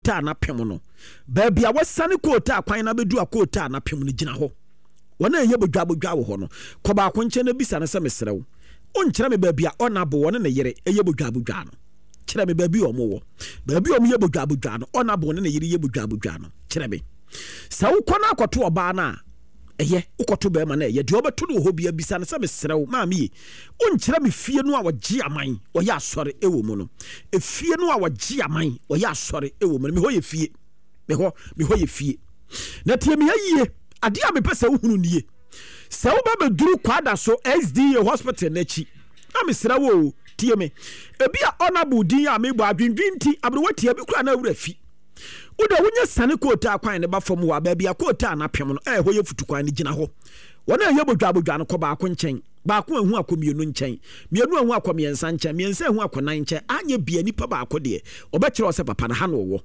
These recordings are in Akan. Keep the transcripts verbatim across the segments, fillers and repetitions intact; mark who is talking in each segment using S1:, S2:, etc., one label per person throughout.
S1: kota na pem no baabi a wasane kota kwan na bedu akota na pem no gina ho wona eye bodwa bodwa wo ho no kɔ ba ko nche na bisa na se mesrew onkyerɛ me baabi a ɔna bo wona ne yere eye bodwa bodwa no kyerɛ me baabi o mo wo baabi o mo ye bodwa bodwa no ɔna bo ne ne yere ye bodwa bodwa no kyerɛ me sa wo kɔ na akɔto oba na eye ukoto be ma na eye de obeto no ho bia bisa na se mesrew maami onkyerɛ me fie no a wɔgye aman wɔyɛ asɔre ewo mu no efie no a wɔgye aman wɔyɛ asɔre ewo mu me ho ye fie me ho me ho ye fie na tie me yie ade a me pese uhunu nie se wo ba beduru kwada so S D A hospital na chi na mesrew wo tie me ebi a honorable din a me bo adwendwen ti abrewati abi kura na awura fi Uda wunya sane kota kwan ne ba fam wa ba bia kota na pem no eh ho ye futu kwan ne gina ho wona ye bodwa bodwa no ko ba ko nchen ba ko ehu akomienu nchen mienu ehu akomiensa nchen miensa ehu akonan nchen anye bia nipa ba ko de obekire o se papa na ha no wo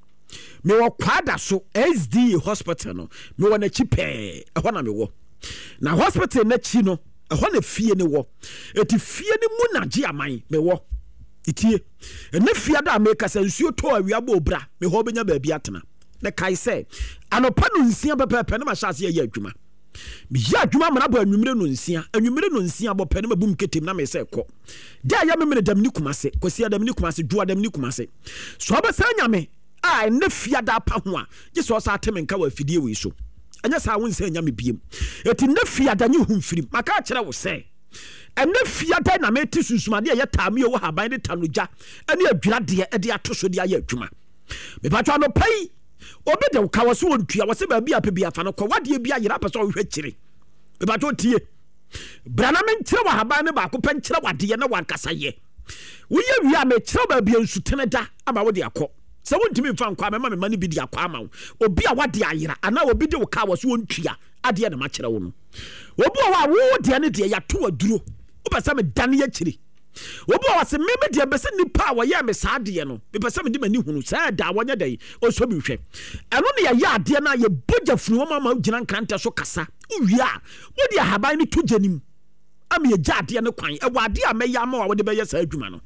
S1: me wo kwada so S D A hospital no me wo na chi pe e ho na me wo na hospital na chi no e ho na fie ne wo eti fie ne mu na gi aman me wo itie ene fia da make sensuo to awia bo bra me ho benya ba bia tena ne kai se anopa no nsia pepepe ne ma hyase ye adwuma me ya adwuma mana bo anwumire no nsia anwumire no nsia bo pe ne mabum ketem na me se ko da ya me me dam ni kumase kosi adam ni kumase du adam ni kumase so ba sa nyame a ene fia da pa ho a je so sa ateme nka wa fidie we so anya sa won se nyame biem eti ne fia da nyi humfirim maka kire wo se ene fiada na meti susumade ye tame wo haban de tanoja ene adwirade e de atoso de aye adwuma me patwa no pai obi de kawo so wontua wo se ba bia pebia fa no kwa wade bia yira pese wo hwe kire me patwa tie brana men kire wo haban ne ba ko pen kire wade ye na wankasa ye wo ye wi a me kire ba bia nsutene da ama wo de akọ se wontimi mfa nkwa me ma me ma ne bi de akwa ama wo obi a wade ayira ana obi de wo kawo so wontua ade na ma kire wo no obi wa wo de ne de ya to aduro Obasa me dan ye kiri obi wa se me me de bese nipa wa ye me saade no me pese me de mani hunu sa da wonya dai o so bi hwe eno ne ya ya ade na ye boja funu ma ma gina kranta so kasa uwia wo de haban ni to janim am ye ja ade ne kwan e wa ade a me ya ma wa wo de be ye sa adwuma no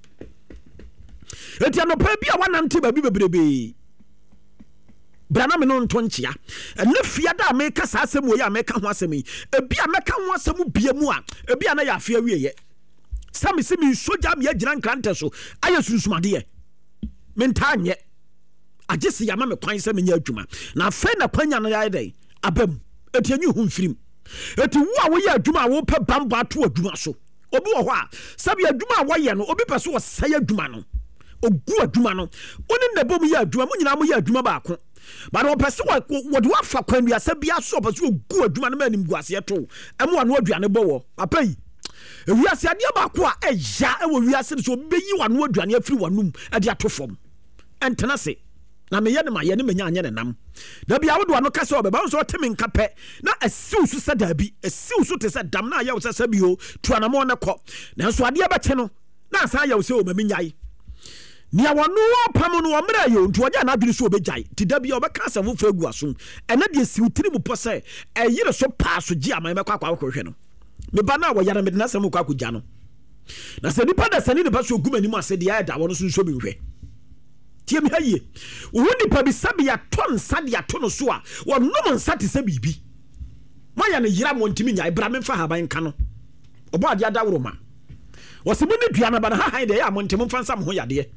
S1: enti no pa bia wa nante ba bi bebrebe brana me no nto nchia ene fia da me ka sa asem wo ya me ka ho asem yi ebi a me ka ho asem bia mu a ebi a na ya afia wieye sami simi soja me agina nkrante so aye susumade ye menta anye agese ya ma me kwan se me nya adwuma na fe na kwanya no ya dai abam etianyu hu mfirim eti wo a wo ya adwuma wo pe bamba to adwuma so obi wo ho a sabi adwuma wo ye no obi pe so wo sai adwuma no ogu adwuma no oni na bom ya adwuma mo nyina mo ya adwuma ba ko but o pese wo de wafa kwanua se bia so pese ogu adwuma no manim guase to emo ano aduane bowo apai ewiase ade ba ko a eja e wo wiase so beyi wano aduane afiri wanum e de atofom entena se na me ye ne ma ye ne menya anye ne nam da bia wo do ano kase obeba so temi nkape na asiw so sada bi asiw so te se dam na ya wo se bi o tuanamo ne ko na so ade ba che no na san ya wo se o mamenyai Nia wanu pamo no omra yo ntu oja na adwene so obejai ti da bia obeka asafo fragu asom ene de siwtiri mu pose e yire so pa so gi aman mekwa kwa hwehwe no me ba na wo yara me de na sam kwa kugya no na se nipa da sani ne ba so gumani mu ase de ya da wo no so so bi hwe tie me haye wo nipa bi sabi ya ton sade ya to no so a wo nom nsate se bibi moya ne yira mo ntimi nya ibra me fa haban ka no obo ade adawro ma wo se bi ne duana ba na ha han de ya mo ntimi fa nsam ho yade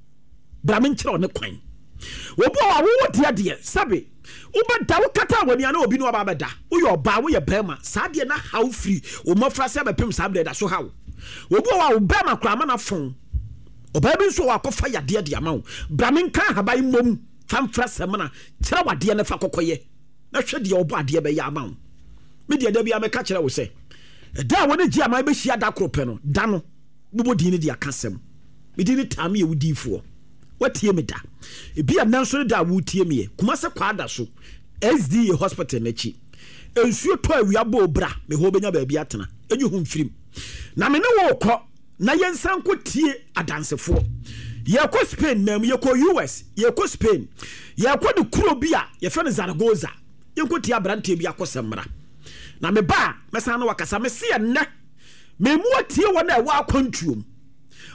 S1: Bramin chiro ne kwan obo a wo de de sabe uba da wo kata wani ana obi no aba beda wo yo ba wo ye bema sa de na how free o mafra se be pem sa be da so how obo a wo bema kra ma na fon oba bi so wa kofa yade de ama wo bramin kan haban mom famfra semna kira wade ne fa kokoye na hwe de obo ade be ya ama wo me de da bia me ka kira wo se da wo ne gi ama be hia da krope no da no bubo di ne de akasem me di ne tam ye wudifo watie me da ebia nanso da wutie me kuma se kwada so S D A hospital na chi ensuo to awia bo bra me ho benya ba bia tena enyu hu mfirim na me ne wo kɔ na yensan ko tie adansefo ye ko Spain na ye ko U S ye ko Spain ye ko de kuro bia ye fe ne Zaragoza ye ko tie abrante bia ko semra na me ba me san no wakasa me se ne me mu atie wo na wa kwantuom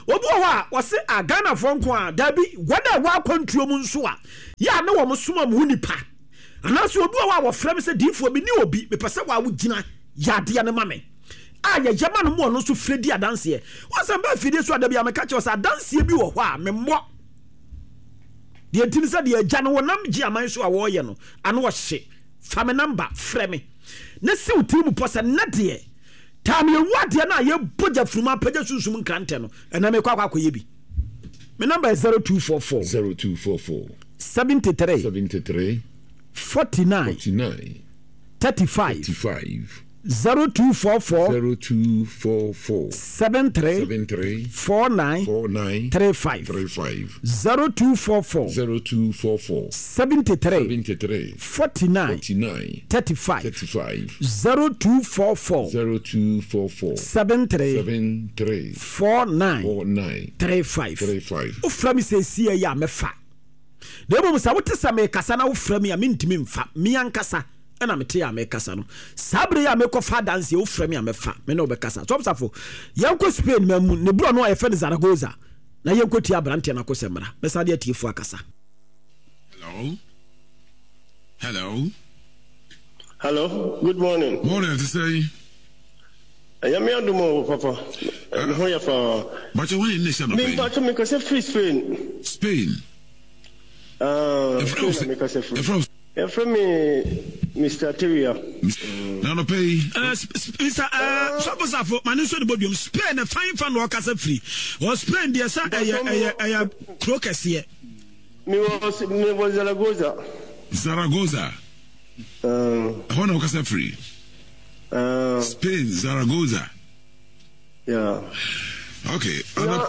S1: obi wa wose agana fonko a dabi wada wa kwantuo mu nso a ya na wo msoma mu nipa anaso obi wa wo frem se difo bi ni obi me pese wa wo gina ya de ne mame a ya yama no mo no so fredi adanse e wose ba fidie so adabi ameka che wose adanse bi wo ho a me mmo de ntini se de agya no wonam gi aman so a wo ye no ano wo hye fa me number freme na se utimu posa na de tam ye wade na ye boja fruma pagya susum nkrante no ena me kwa kwa koye bi me number is zero two four four
S2: zero two four four
S1: seventy-three
S2: seventy-three
S1: forty-nine
S2: forty-nine
S1: thirty-five
S2: thirty-five
S1: zero two four four
S2: zero two four four
S1: seventy-three
S2: seventy-three
S1: forty-nine
S2: forty-nine
S1: thirty-five
S2: thirty-five
S1: zero two four four
S2: zero two four four
S1: seventy-three
S2: seventy-three
S1: forty-nine
S2: forty-nine
S1: thirty-five
S2: thirty-five
S1: zero two four four
S2: zero two four four
S1: seventy-three
S2: seventy-three
S1: forty-nine
S2: forty-nine
S1: thirty-five
S2: thirty-five
S1: o fra mi se sie ya mefa de bo sa wote sa me kasa na wo fra mi a mentimi mfa mi ankasa ena mete ya me kasa no sabre ya me ko fa dance wo fra mi a mefa me na obekasa so safo yanko Spain mamu ne bro no ayefe Zaragoza na yanko tia brante na ko semra me sa de atifu akasa.
S3: Hello. Hello.
S4: Hello. Good morning.
S3: Morning to say.
S4: I am here tomorrow, Papa. I'm here for.
S3: But you want in nation of
S4: Me, but you make us a free Spain.
S3: Spain.
S4: Uh,
S3: Spain
S4: make us a free.
S3: From.
S4: From me, Mister Teria.
S3: No, no pay.
S1: Uh, Mister Uh, suppose I for man so the body Spain a fine fan work as a free. Was Spain there, sir? I I I crocus here.
S4: Me was me was Zaragoza.
S3: Zaragoza.
S4: Um.
S3: I want to work as a free.
S4: Uh.
S3: Spain, Zaragoza.
S4: Yeah.
S3: Okay.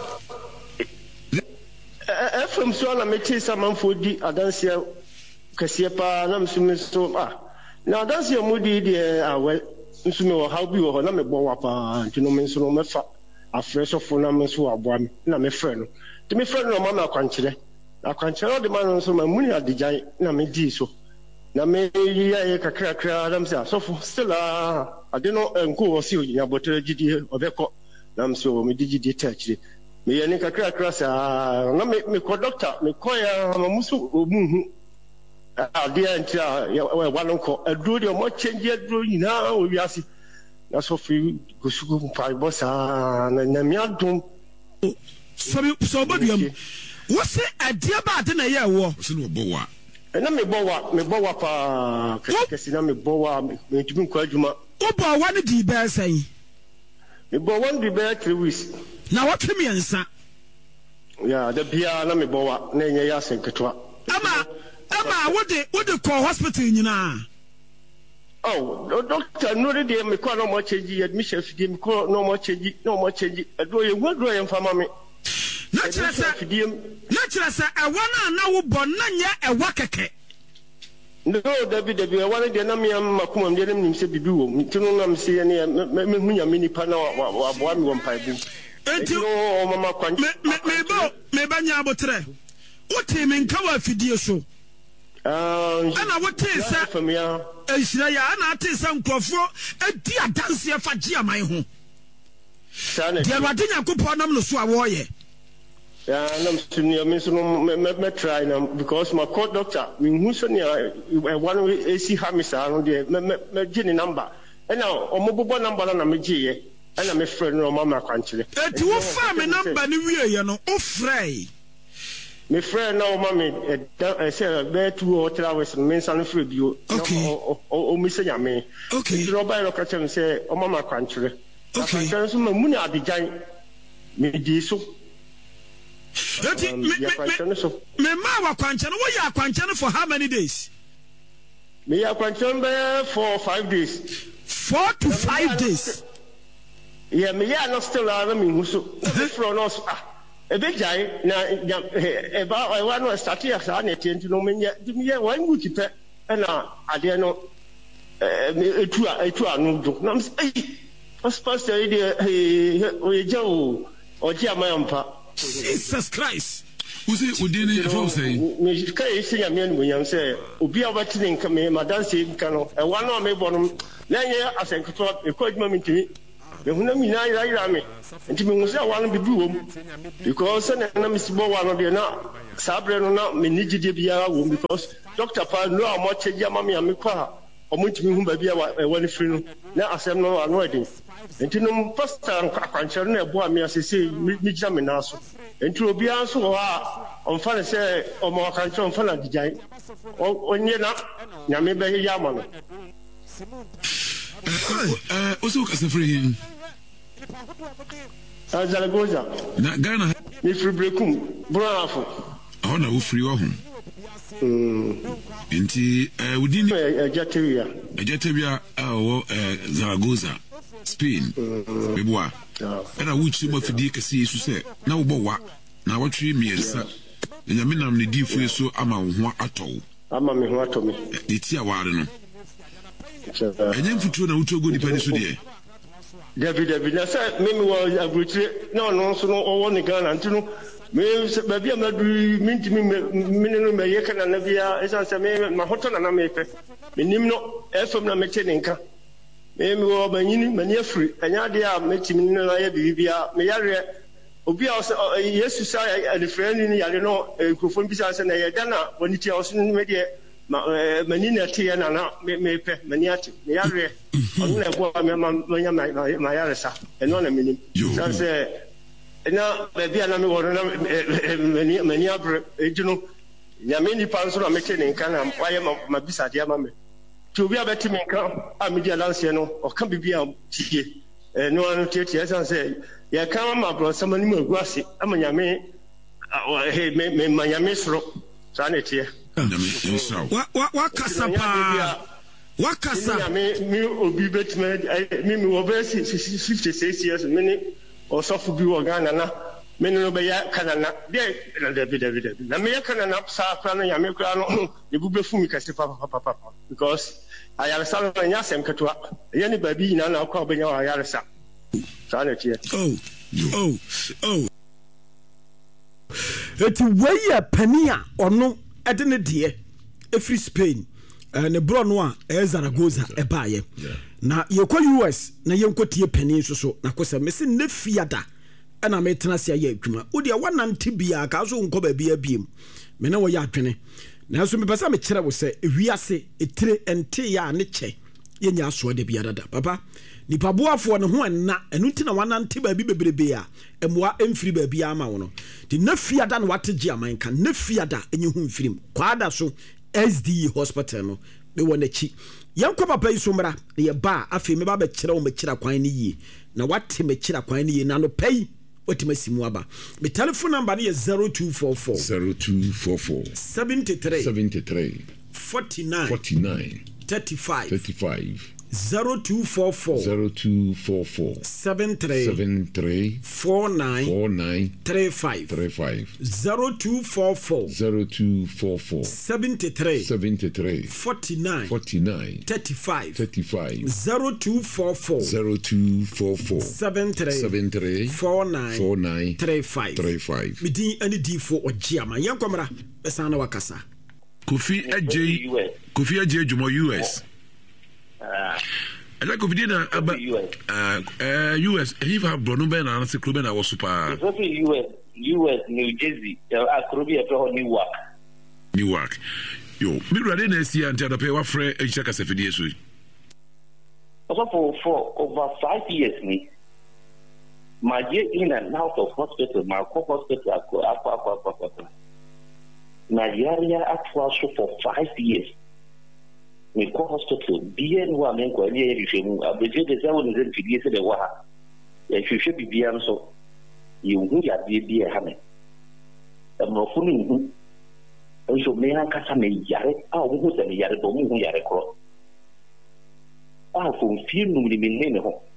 S4: Uh, from so na me chase am for di adansia kase pa na msume so ah na adansia mudi di awel nsume wo how bi wo na me bo wa pa ntino me nso no me fa afresh of na me so aboa me na me frɛ no ti me frɛ no ma me akwankyerɛ akwankyerɛ de ma no nso ma muni adigyan na me di so na me ya ye kakra kakra na me say so still ah ade no enko wo si onya botere gidi obekɔ na me so me di gidi tachire me ye ne kakra kakra sa na me me ko doctor me ko ya ma muso omuhu ade antia ya wa no ko aduro de mo change aduro nyina o wiase na so fi gosugo mpa bossa na na mi adom
S1: so so boduam wo se ade ba ade na ye wo
S3: so no bo wa
S4: na me bo wa me bo wa pa kesi na me bo wa me tumi ko adwuma
S1: wo bo wa ne di ba san
S4: me bo one di ba three weeks
S1: na what me ensa
S4: ya da bia na me bo wa na enye ya senketwa
S1: ama ama wo de wo de ko hospital nyina
S4: oh doctor no de me ko no mo change admission fidie me ko no mo change no mo change adro ye wadro ye mfama me
S1: na kire sa na kire sa e wana na wo bo na nya e wa keke
S4: no dabi dabi e wana de na me am makoma me dem nim se bibi wo ntino na me se ne me hunya me nipa na wa boa me wo mpaibu
S1: enti
S4: o mama kwan
S1: me me ba me ba nya abotre wo te me nka wa fidie so
S4: ah
S1: ana wo te sa
S4: famia
S1: ehira ya ana te sa nkrofo edi adanse fa gi aman ho
S4: sane
S1: de wade nyankopɔ nam no so a wo ye
S4: ya nam sunia me so me me try na because my court doctor me hu so ne one ac hamisa no de me me gi ni number ena omobobo number na me gi ye ena me frɛ no mama kwankyere
S1: eti wo fa me number ni wie ye no o frɛ
S4: me frɛ na o mama e say be two or three hours me nsan frɛ bio o o mi se nyame
S1: okay
S4: ro ba ro ka chem say o mama kwankyere
S1: okay
S4: so ma muni adigyan me di so
S1: eti me me ma wa kwankyere wo ya kwankyere for how many days
S4: me ya kwankyere be for five days
S1: four to five days
S4: yeah me ya no still ara me hu so from no ah e be jai na e ba I want to start here sa na tie ntino me me one week pe na ade no e etu etu anu do na me eh pastor e de o ye jawo o ji amayampa
S1: Jesus Christ
S3: Usi udini e fo say
S4: me kai se ya me no nyam say obi a batini nka me madan se nka no e wa no me bo no na ye asenkoto e ko adwuma me ntimi mehu na mina yira yira me nti me hu sɛ wa no bibi wom because na na me sibo wa no de na sabre no na me nigide biara wom because doctor pa no a mo cheji ama me ame kwa omo ntimi hu ba bia wa ne firi no na asɛm no ano edin nti no pastor akwankyere na ebo ame asese mi gya me na so nti obi anso ho a omfa ne sɛ omo akwankyere omfa na digyan onye na nyame bɛ ya ama no
S3: eh oso ka sefre hin
S4: Zaragoza
S3: na Ghana
S4: mi free breakum brafo
S3: ona wo free wo ho mm nti eh wudi ni
S4: ejateria
S3: ejateria awo eh Zaragoza Spain beboa era wuchi mo fidi kase yesu se na wo bo wa na wotwe miensa nyame nam ne di fu so ama wo ho atɔ
S4: ama me ho atɔ me
S3: eti aware no enye mfutuo na wutogo ni pani so de
S4: David David na say me me was agrutre na no so no owo ni Ghana ntino me ba bia ma du minti me me no me ye kana na bia esa say me ma hoto na na me pe me nim no efem na me che ne nka me me wo ba nyini mani afri anya de a me timi no na ye bibia me yare obi a Yesu say a different ni yare no krofon bi say na ye dana woni ti a so me de mani na tie na na me pe mani ati me yare onu na ko me manya ma yare sa eno na meni sa se na be bia na me wo na mani mani abre ejunu nya me ni panso na me te ne nka na waye ma bisa dia ma me ti obi abeti me nka a me dia lance no o ka bibia tie eno anu tie tie sa se ya ka ma bro sama ni mu aguase amanya me he me manya me soro sa na tie
S1: wa wa wa kasa pa wa kasa
S4: me me obi betime me me wo be fifty-six years me ni osofu bi wo Ghana na me no be ya kanana de na David David na me ya kanana sa kra no ya me kra no e bu be fu mi kase pa pa pa pa because ayaresa no nya sem ketwa ye ni ba bi nyina na kwa obenya wa ayaresa sa na tie
S1: oh oh oh eti weya pania ono ede ne de efri Spain ne bro no a e Zaragoza e baaye na yekɔ U S na yenko tie pani so so na kosa mesi ne fiada ana metena sia ye adwuma wodi a wanante bia ka so nko ba bia biem me na wo ya adwene na so me pesa me kyerɛ wo sɛ ewiase etire ente ya ne kyɛ yenya aso de bia dada papa nipa boafo ne ho enna enu ti na wanante ba bi bebrebe a emwa emfiri ba bia ama wo no de na fiada na wategye aman ka na fiada enye hu mfirim kwada so S D hospital no me wona chi yankwa papa yi so mra ye ba afi me ba be kyerɛ wo me kyerɛ kwan ne yie na wate me kyerɛ kwan ne yie na no pay otima simu aba me telephone number ne zero two four four
S2: zero two four four
S1: seventy-three
S2: seventy-three
S1: forty-nine
S2: forty-nine
S1: thirty-five
S2: thirty-five
S1: zero two four four
S2: zero two four four
S1: seventy-three
S2: seventy-three
S1: forty-nine
S2: forty-nine
S1: thirty-five
S2: thirty-five
S1: zero two four four
S2: zero two four four
S1: seventy-three
S2: seventy-three
S1: forty-nine
S2: forty-nine
S1: thirty-five
S2: thirty-five
S1: zero two four four
S2: zero two four four
S1: seventy-three
S2: seventy-three
S1: forty-nine
S2: forty-nine
S1: thirty-five
S2: thirty-five
S1: medin ani difo ojiama yankwamra besana wakasa
S3: Kofi Ajay Kofi Ajay Jumo U S I like Kofi na aba uh U S he have Bruno Ben and se club na wo super
S5: U S U S New Jersey a club ya to Newark
S3: Newark yo mi rade na esi ante adope wa frɛ echa ka sefidie so
S5: also for for over five years me my year in and out of hospital my hospital akwa akwa akwa akwa Nigeria atwa so for five years me ko hospital bien wa men ko ali e rifemu abeje de sa woni zen fidie se de wa ha e hwehwe bibia nso ye hu ya de bi e ha me mo funu hu nso me han kasa me yare a wo hu se me yare bo mo hu yare kro a fo fi nu mi me ne ho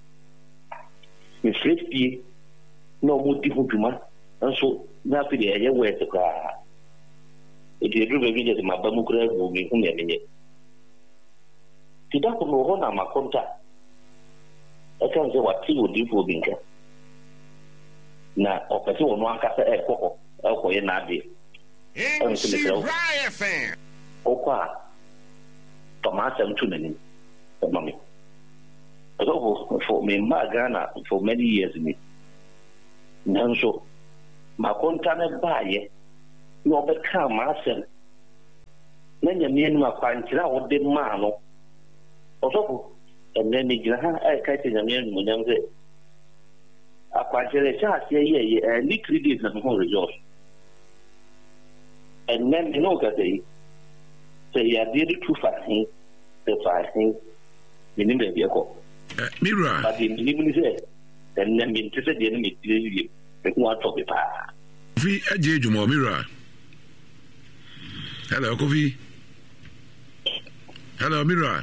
S5: me frefie no mo di hu duma nso na fi de ye we se ka e de ru be bi de ma ba mu kra bo mi hu me me tidak perlu hona makonta akan se wati odi fo binka na opati wonu akasa e koko akọ ye na ade en se le fan okwa tomata mtu nani mami So for me, my Ghana for many years me. Nanso, my contact buy no become myself. Then you mean my quantity of the man. Also, and then you have a catching a man when you say, a quantity charge, yeah, yeah, and liquidity and whole resource. And then you know that they say, yeah, did it too fast, the fasting, the name of your
S3: Mira.
S5: But in the say, and then in to say the enemy, the one to be pa.
S3: Vi aje jumo Mira. Hello, Kofi. Hello, Mira.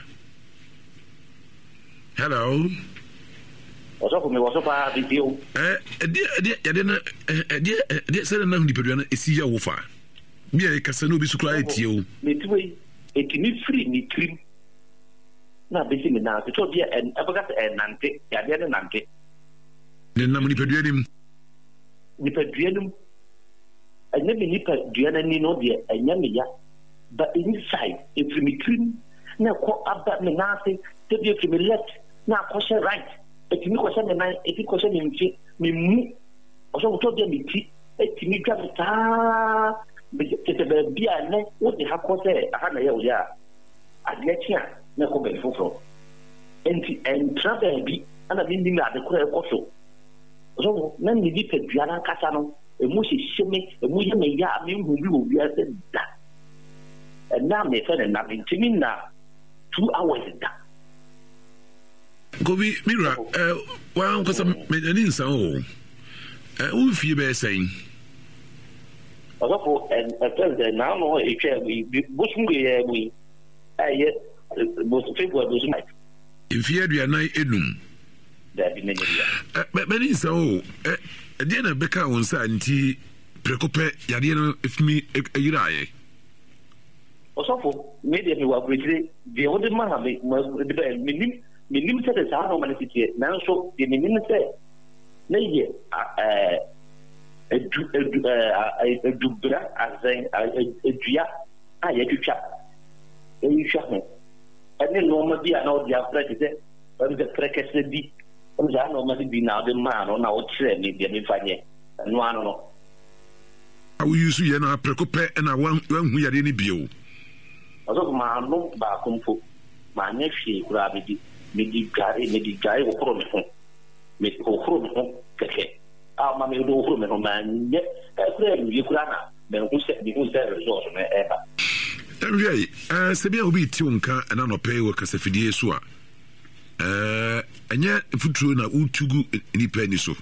S3: Hello.
S5: Also, for me, was up a video.
S3: Eh, dear, dear, dear, dear, dear, said enough Nipeduana is your wofa. Me a Casano be so quiet you.
S5: Me too, it can be free, me cream. Na bisi me na to dia en abaga en nante ya dia ne nante
S3: den na nipa duanim
S5: nipa duanim anya me nipa duana ni no dia anya me ya but inside if me cream na ko aba me na se te bi if me left na ko she right if me ko she me na if ko she me mfi me mu oso to dia me ti if me dwa ta be te te be bia ne wo de ha ko se aha na ya wo ya adia tia na ko be foforo enti entra baby ana bi ndi me ade kora e koso so na ni di pe duana kasa no e mu hihime e mu ye me ya me hu bi obi ase da e na me fe na bi ntimi na two hours da
S3: Gobi Mira eh wa nkosa me ani nsan o eh wo fie be sen
S5: Ọ̀sọ́fọ̀ ẹ̀ẹ́dẹ̀ náà nọ ìtwẹ́ bóṣùn yẹ wí ẹ̀yẹ bóṣùn fẹ́bùwà bóṣùn máa.
S3: Ìfìyà aduanan enum.
S5: Dàbí mẹ́nyẹ bíyà.
S3: Bẹ́ẹ̀ ni nsà o ẹ̀díẹ̀ náà bẹ́ka wọn sá nti pẹ̀rẹ̀kọ́pẹ́ yàdeẹ̀ náà efimi eyiri ayẹ.
S5: Ọ̀sọ́fọ̀ mídìí mi wà kúrẹ́kìrẹ́ diẹ wọ́n ti máa hàn mí bẹ́ẹ̀ mi ním mi ním sẹ́dẹ̀ sáà náà wọ́n ti tiẹ̀ nanso diẹ mi ním sẹ́ ne yẹ ẹ̀ẹ́. Edu edu eh edubra azan edua a yetwitwa eyitwa ho ene no ma bi a na odi afra te se o de prekese bi o ja no ma bi na de ma no na o kire ni de mi fanye no ano no
S3: awu yusu ye na prekope na wan hu yade ni bio
S5: ozo ma no ba komfo ma nya hwie kura bi di mi di gare mi di gare o kro me ho me o kro me ho keke ah mama do kuro me no man ye e kura ni kura na me no se bi no se resource me e ba
S3: enwe eh se bia obi ti unka na no pay wo kasafidie so a eh anya futuro na utugu ni pani so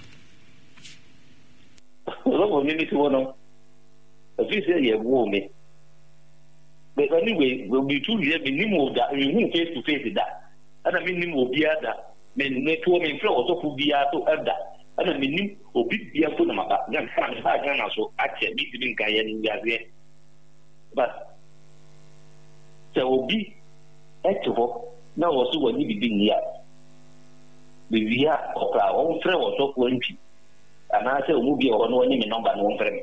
S5: lo mo ni ti wono afi se ye wo me but anyway we be two years me ni mo da we hu face to face da ana me ni mo bia da me ne to me flo so fu bia to ada ana menim obi bia fo na maba gan fa na gan na so ache bi bi nka ye ni yaze but so obi eto na wo so wani bi bi ya bi via okra on fre wo so ko nti ana se omu bi o no wani me number no on fre me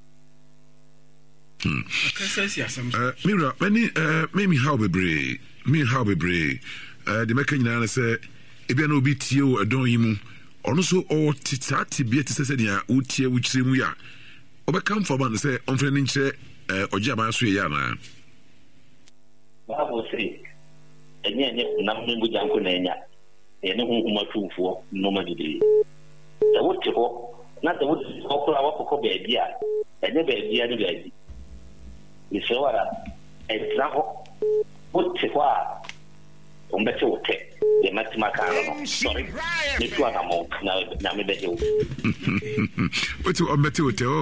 S3: hmm uh, Mira many uh, maybe how bebre me how bebre uh, the meka nyina na se ebia na obi tie o adon yi mu ono so o titati bia ti sese dia utie wukyire mu ya obeka mfa ba no se onfre ni nkyere eh ogia ba so ya na
S5: ba bo se enye enye na mbu janko na enya ene hu hu matufo no ma dide da wote ho na da wote ko kula wa ko be bia enye be bia ni be di ni se wara e traho wote ho a ombete wote de matima kano sorry ni tu ana mo na na me beje
S3: wote ombete wote o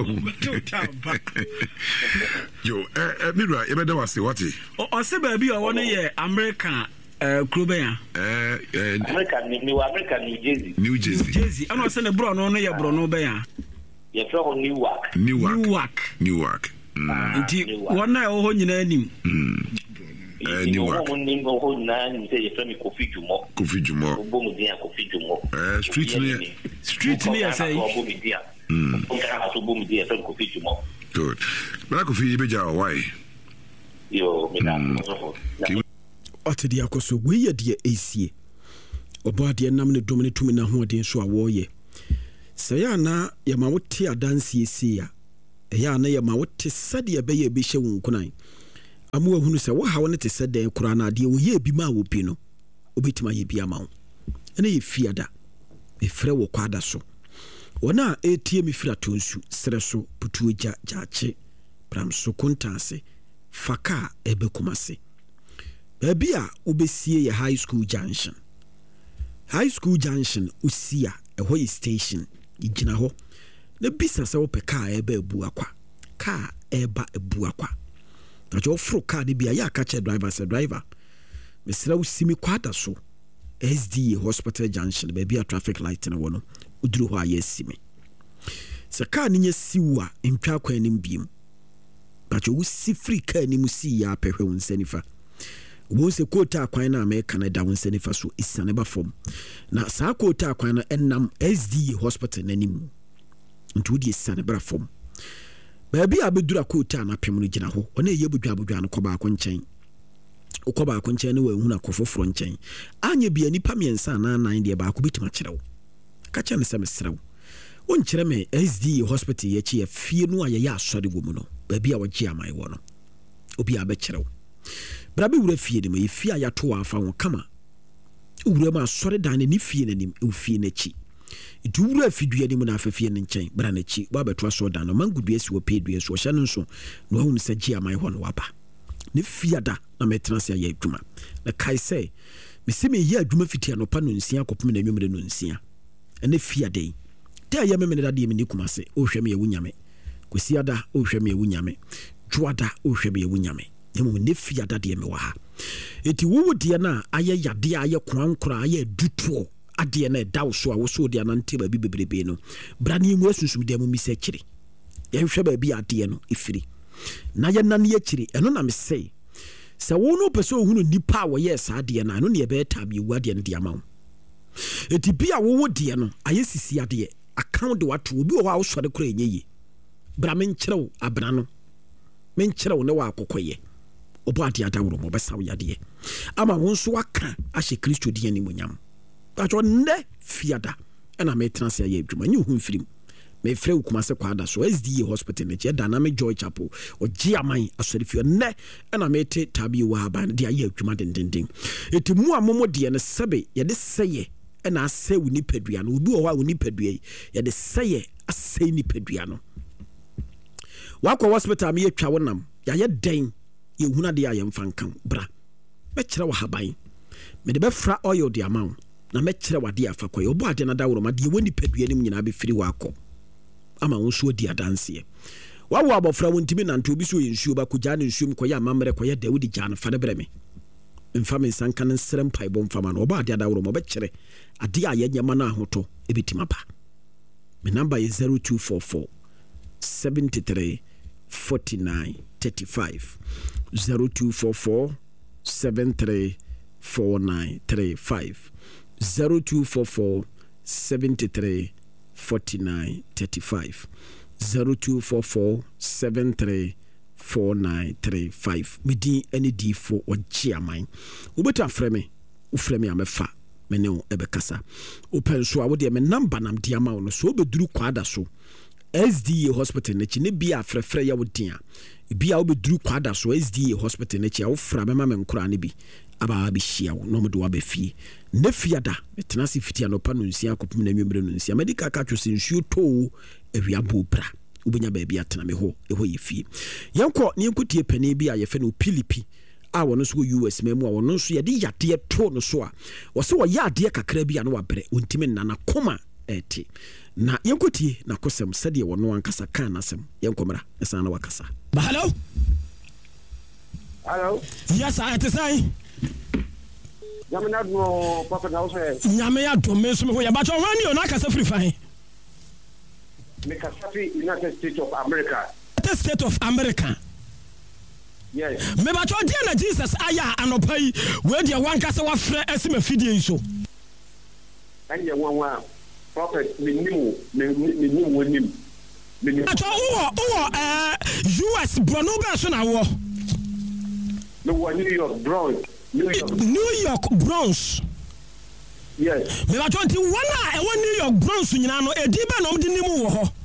S3: yo eh Mira e beda wase wate
S1: o se ba bi o won ye American eh Clubia
S3: eh
S5: American ni American New Jersey
S3: New Jersey
S1: New Jersey ana se ne bro no no ye bro no be ya
S5: ye fro Newark
S3: Newark
S1: Newark
S3: Newark
S1: nti won na o ho nyina anim
S3: eh Newark
S5: ni ngo ho na ni se ye fami Kofi Jumo
S3: Kofi Jumo
S5: bo mu dia Kofi Jumo
S3: eh street ni
S1: street ni ya say
S5: bo mu dia mm ko ka so bo mu dia fami Kofi Jumo
S3: good bla Kofi e beja why
S5: yo me na
S1: ote dia koso we ye dia esie ɔbɔ adeɛ nam ne dom ne tumi na hoɔden so a wɔreyɛ sɛ yɛ ana yɛma wote adanseɛ sei a ɛyɛ ana yɛma wote sɛdeɛ ɛbɛyɛ ɛbɛhyɛ wo nkunan ama wahunu sɛ wohaw no te sɛ dɛn koraa no adeɛ wɔyɛ bi ma a wɔpi no wobɛtumi ayɛ bi ama wo ɛne yɛ fiada mefrɛ wɔ kwada so wɔn a ɛtie me firi atɔ nsu serɛ so putuo gya gyaakye bram so kontaase faka a ɛbɛkum ase baabi a wobɛsie yɛ high school junction high school junction wosi a ɛhɔ yɛ station gyina hɔ na bisa sɛ wopɛ kaa ɛba abu akwa kaa ɛba abu akwa na kyɛ woforo kaa no bi a yɛ aka kyɛ driver sɛ driver mesrɛ wo simi kwada so S D A hospital junction baabi a traffic light no wɔ no woduru hɔ a yɛ simi sɛ kaa no nyɛ si wo a ntwa kwan anim biem bakyɛ wosi firi kaa anim sii yɛ apɛhwɛ wo nsa nifa wo sɛ koota kwan no a mɛka no da wo nsa nifa so ɛsiane ba fam na saa koota kwan no ɛnam S D A hospital n'anim nti wode ɛsiane bra fam baabi a bɛduru a koota no apem no gyina hɔ ɔne ɛyɛ bodwaabodwaa no kɔ baako nkyɛn wokɔ baako nkyɛn no wɔahunu akɔ foforɔ nkyɛn anyɛ bia nipa mmiɛnsa anaa nan deɛ baako bɛtumi akyerɛ wo ka kyerɛ no sɛ mesrɛ wo wonkyerɛ me S D A hospital yɛkyi yɛ fie no a yɛyɛ asɔre wɔ mu no baabi a wɔgye aman wɔ no obi a bɛkyerɛ wo bra bɛwura fie no mu yɛ fie a yɛato wɔ afa wo kama wura mu asɔre dan no ne fie no anim ɛwɔ fie no akyi nti wura afidua no mu na afa fie no nkyɛn bra no akyi woabɛto asɔre dan no mango dua si wɔ pɛ dua so ɔhyɛ no nso na wahunu sɛ gye aman hɔ no waba ne fiada na mɛtena se ayɛ adwuma na kae sɛ mesɛ meyɛ adwuma fiti anɔpa no nsia kɔpem na anwummerɛ no nsia ɛne fiada yi da yɛ memene dadeɛ mene kuma se wohwɛ me yɛwo nyame kwasiada wohwɛ me yɛwo nyame dwoada wohwɛ me yɛwo nyame mmom ne fiada deɛ mewɔ ha ɛti wowo deɛ no a ayɛ yadeɛ a ayɛ korankora ayɛ adutoɔ adeɛ no ɛda wo so a wo so deɛ anante baabi bebrebee no bra ne yɛmu asunsumdeɛ mu mi sɛ kyiri yɛnhwɛ baabi adeɛ no ɛfiri na yɛna ne yɛkyiri ɛno na mesɛ sɛ wo no pɛ sɛ ohunu nipa a wɔyɛ saa deɛ no ɛno ne yɛbɛyɛ taa bi ewu adeɛ no de ama wo ɛti bi a wowo deɛ no ayɛ sisi adeɛ account de wato obi wɔ hɔ a wosɔre kora ɛnyɛ yie bra menkyerɛ wo abena no menkyerɛ wo ne wɔ akɔkɔyɛ ɔbɔ adeɛ adaworo ma ɔbɛsa wo yadeɛ ama wo nso waka ahyɛ kristo di animonyam batwɔ nnɛ fiada ɛna metena sɛ ayɛ adwuma nyɛ ho mfirim mefrɛ wo kuma sɛ kwada so S D A hospital no kyɛ Dynamic Joy Chapel ɔgye aman asɔre fie nnɛ ɛna mete tabi wɔ aban de ayɛ adwuma dendenden ɛti mu a momo deɛ no sɛbe yɛde sɛyɛ ɛna asɛ wo nipadua no obi wɔ hɔ a wo nipadua yi yɛde sɛyɛ asɛe nipadua no wakɔ hospital me yɛtwa wo nam yɛayɛ dɛn yɛhunu adeɛ a yɛmfa nka bra mɛkyerɛ wɔ haban mede bɛfra oil de ama wo na mɛkyerɛ wɔ adeɛ afa kɔyɛ ɔbɔ adeɛ no daworo ma deɛ wɔ nipadua no mu nyinaa bɛfiri wɔ akɔ ama wo nso di adanseɛ wawo abɔfra wo ntimi nante obi so yɛ nsuo ba kɔgyaa ne nsuo mu kɔyɛ amammerɛ kɔyɛ da wodi gyaa no fa ne brɛ me mfa me nsanka no nsrɛ mpaebɔ mfama no ɔbɔ adeɛ adaworo ma ɔbɛkyerɛ adeɛ a yɛnyɛma no ahotɔ ɛbɛtim aba me number yɛ zero two four four seven three four nine three five zero two four four seven three four nine three five zero two four four seven three forty-nine thirty-five zero two four four seven three four nine three five medi any d for ɔgye aman wobɛtu afrɛ me wofrɛ me a mɛfa me ne wo ɛbɛkasa wopɛ nso a wodeɛ me number nam de ama wo no so wobɛduru kwada so S D A hospital n'akyi ne bia frɛfrɛ yɛ wo den a bia wobɛduru kwada so S D A hospital n'akyi a wofra bɛma me nkora ne bi aba bɛhyia wo na ɔmde waba fie ne fiada metena se fiti anɔpa no nsia akɔpem na nwummerɛ no nsia madi kaka two sɛ nsuo too awia bɔ bra wobɛnya baabi atena me hɔ ɛhɔ yɛ fie yɛnkɔ ne yɛnkɔtie pani bi a yɛfɛ no Pilipi a wɔno nso wɔ U S ma mu a wɔno nso yɛde yadeɛ too no so a wɔsɛ wɔyɛ adeɛ kakra bi a na wabrɛ ɔntimi nna nakoma ɛte na yɛnkɔtie nakɔsɛm sɛdeɛ wɔno ankasa kaa nasɛm yɛnkɔmmra ɛsan na wakasa
S6: ba hello
S4: hello
S6: yes I te say
S4: Nyame na do papa na wo sɛ
S6: nyame ya do me so me ho ya ba tɔ wani o na kasa free fine
S4: me kasa fi United States of America
S6: United States of America
S4: yes
S6: me ba tɔ dia na Jesus aya anopa yi we dia wan kasa wa frɛ asima fidie yi so
S4: anya wan wan prophet me nimu me me nimu wonim me nimu
S6: atɔ wo wo eh U S brono be so na wo
S4: me wo New York Bronx New York
S6: New York Bronx
S4: Yes.
S6: Me ba twenty one a e won New York Bronx nyina no edi be na omdi nimu wo ho.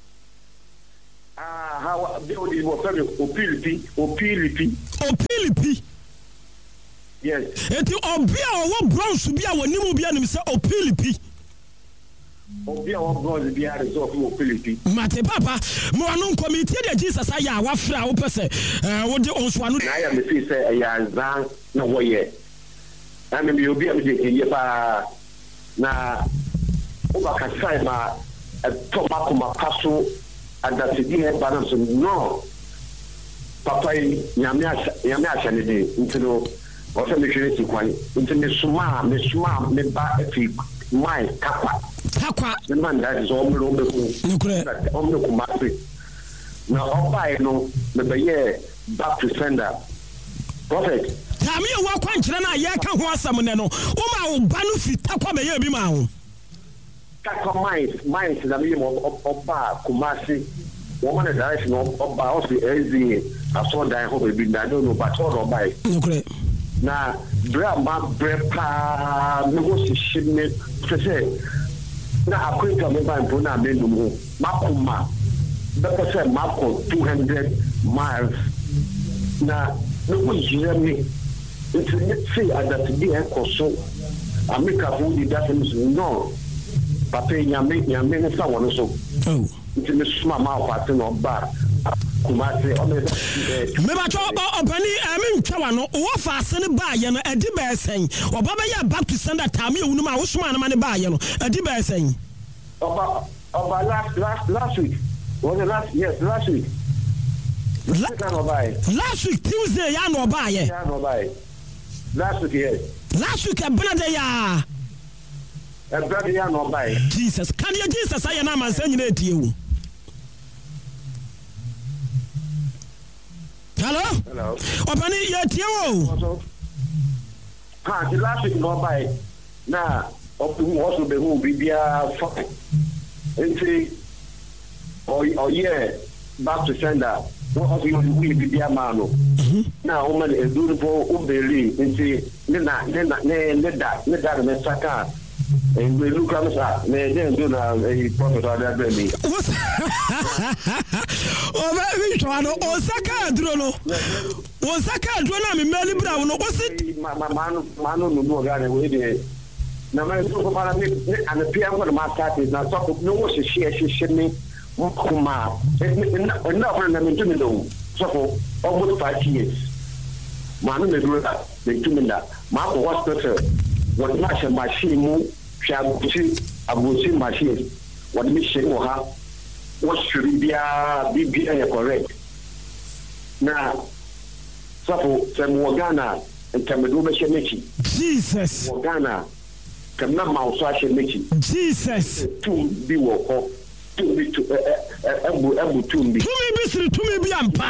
S4: Ah, how build it was very opilipi, opilipi.
S6: Opilipi.
S4: Yes.
S6: Eti obi a wo Bronx bi a wonimu bi anim se opilipi.
S4: Obi a wo Bronx bi a result opilipi.
S6: Mate papa, mo anu committee de Jesus aya wa fra wo pese eh wo de onso anu.
S4: Na ya me fi say ya zan na wo ye. Na me obi a me de ye pa na o ba ka sai ma to ma ko ma paso adasidi he balance no. Papa nyame nyame achane de ntino o se me hwere ti kwan ntino suma me suma me ba efi mai kapa
S6: takwa
S4: the man that is all me be ku
S6: nkure
S4: o me ku ma se na oba e no me be ye back to sender prophet
S6: tami e wa kwankyere na ye ka ho asam ne no wo ma wo ba no fi takwa be ye bi ma ho
S4: takwa mai mai se da me mo oba ku ma se wo ma na direction oba o se ezi aso dan ho be bi na no no but all oba e
S6: nkure
S4: na bra ma bra pa me go si shime se na akwenta me ba mpo na me no mo makuma better say mako two hundred miles na me go jire me it's say that be e koso America who did that no papa nyame nyame ne sa wono so
S6: oh
S4: it's me sma ma fa te no ba kuma se o me
S6: me ba cho opani emi ntwa wa no wo fa ase ne ba ye no edi ba esen oba ba ya back to sender time ye wunu ma wo sma na ma ne ba ye no edi ba esen
S4: oba oba last last last week was the last yes last week
S6: La,
S4: no buy
S6: last week Tuesday ya no ba ye
S4: ya no buy last week yes
S6: last week abena ya
S4: e brother ya no buy
S6: Jesus can you Jesus aye na man say nyina etie wu hello
S4: hello
S6: opani ye tie wo
S4: ha the last week no buy na opu also be who be bia fine enti or or yeah back to sender what also you will be bia mano na o man e duru po o beli enti ne na ne na ne ne da ne da me saka and we look at us me den do na e prophet ada be mi
S6: o ba mi twa no o saka aduro no o saka aduro na me meli bra no o si
S4: ma ma mano mano no do ga ne we de na me so para me an pia ko ma start na so ko no wo se share se me kuma na na na me to me do so ko almost five years mano me do that me to me da ma ko hospital what na she machine mu shabuti abuti machine what me she wo ha what should be be correct na so ko tem wo Ghana en tem do be she mechi
S6: Jesus
S4: wo Ghana tem na ma so a she mechi
S6: Jesus
S4: tum bi wo ko tum bi tu ebu ebu tum bi
S6: tumi bi siri tumi bi ampa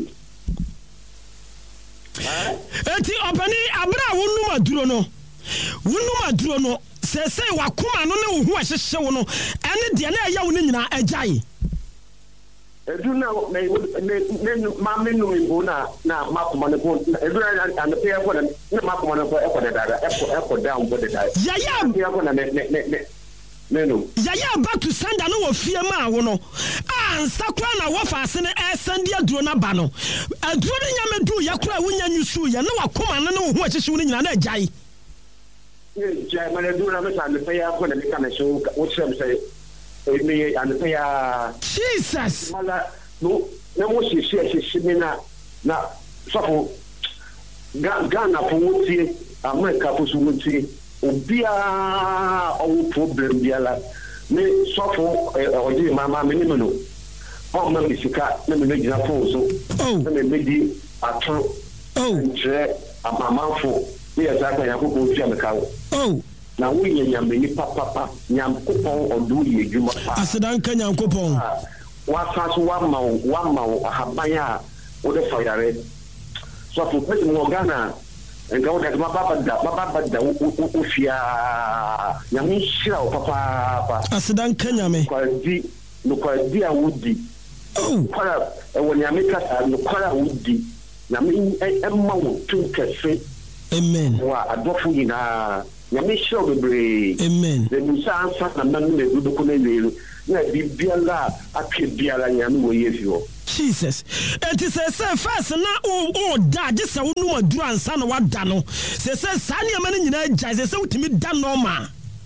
S6: eti opani abra wonu maduro no wonu maduro no se se wakoma no ne wo hu ahyehye wo no ene de na eya wo nyina agyae
S4: edu na ne ne ma menu mbo na na makoma ne ko edu na an pe ko na makoma ne ko e ko da da e ko e ko down bo da da
S6: ya ya
S4: ya ko na ne ne ne ne no
S6: ya ya back to sender no wo fie ma wo no ansa kra na wo fa ase ne e sende aduro na ba no aduro ne nyame du ya kra wo nya nyusu ya na wakoma no ne wo hu ahyehye wo nyina na agyae
S4: ja ma ne du na me sa ne pe ya ko na me ka ne so wo chem say e me an pe ya
S6: Jesus
S4: mala no na mo si si si me na na so ko Ghana po wuti America po so wuti obia o problem biala me so ko o di mama me ni no o ma mi sika na me gina fo so na me me di atro
S6: oh
S4: nje amamafo ni ya zaka ya ko ko fi ameka
S6: oh
S4: na wo ye nyame ni papa papa nyankopon odu ye djuma pa
S6: asedan ka nyankopon
S4: wa fa so wa ma wa ma ahaban a wo de fayare so for put mo Ghana and go that baba da baba da wo fia nyame shira o papa papa
S6: asedan ka nyame
S4: kwa di no kwa di a wudi
S6: oh
S4: kwa e wo nyame ka sa no kwa wudi nyame e ma wo tun kese
S6: amen
S4: wa adofo yina
S5: nyame hyɛ bebree
S6: amen
S5: na musa ansa na man na edu ko na leero na bibiala atwe biala nyame wo yefi ho
S6: Jesus enti se se first na o o da je se wo no aduru ansa na wada no se se sa ne ma nyina agya se se wutimi da no ma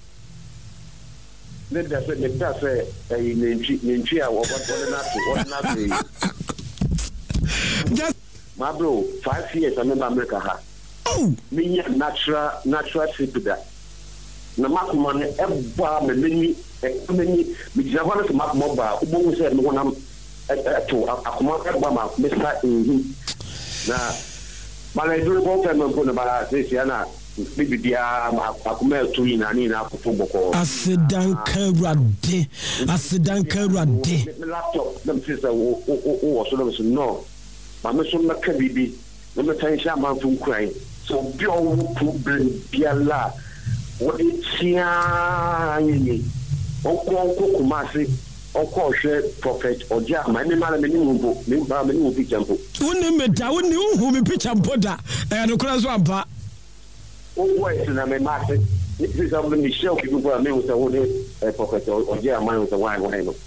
S5: ne da se ne da se eh nentwi nentwi a wo bo na to wo na to
S6: just
S5: my bro five years I'm in America ha
S6: oh
S5: me natural natural trip that na makuma ne eba me meni e meni me jira ho na makuma ba ubo se me wona to akuma eba ma me sa ehu na mala duro ko fa me ko na bala se sia na bibi dia akuma to yi na ni na akufo boko
S6: asidan kawrade asidan kawrade
S5: me laptop them say wo wo so no no ma me so na ka bibi na me tan sha ma fun krai so bi o problem biala what tia yini onko onko kumasi onko hwe prophet oja ma me mala me ni mbo me ba me ni mo picture mpo
S6: woni me da woni hu me picture mpo da eh no kura so aba
S5: o voice na me ma se this is something me show people for me with the prophet oja ma with the wine wine no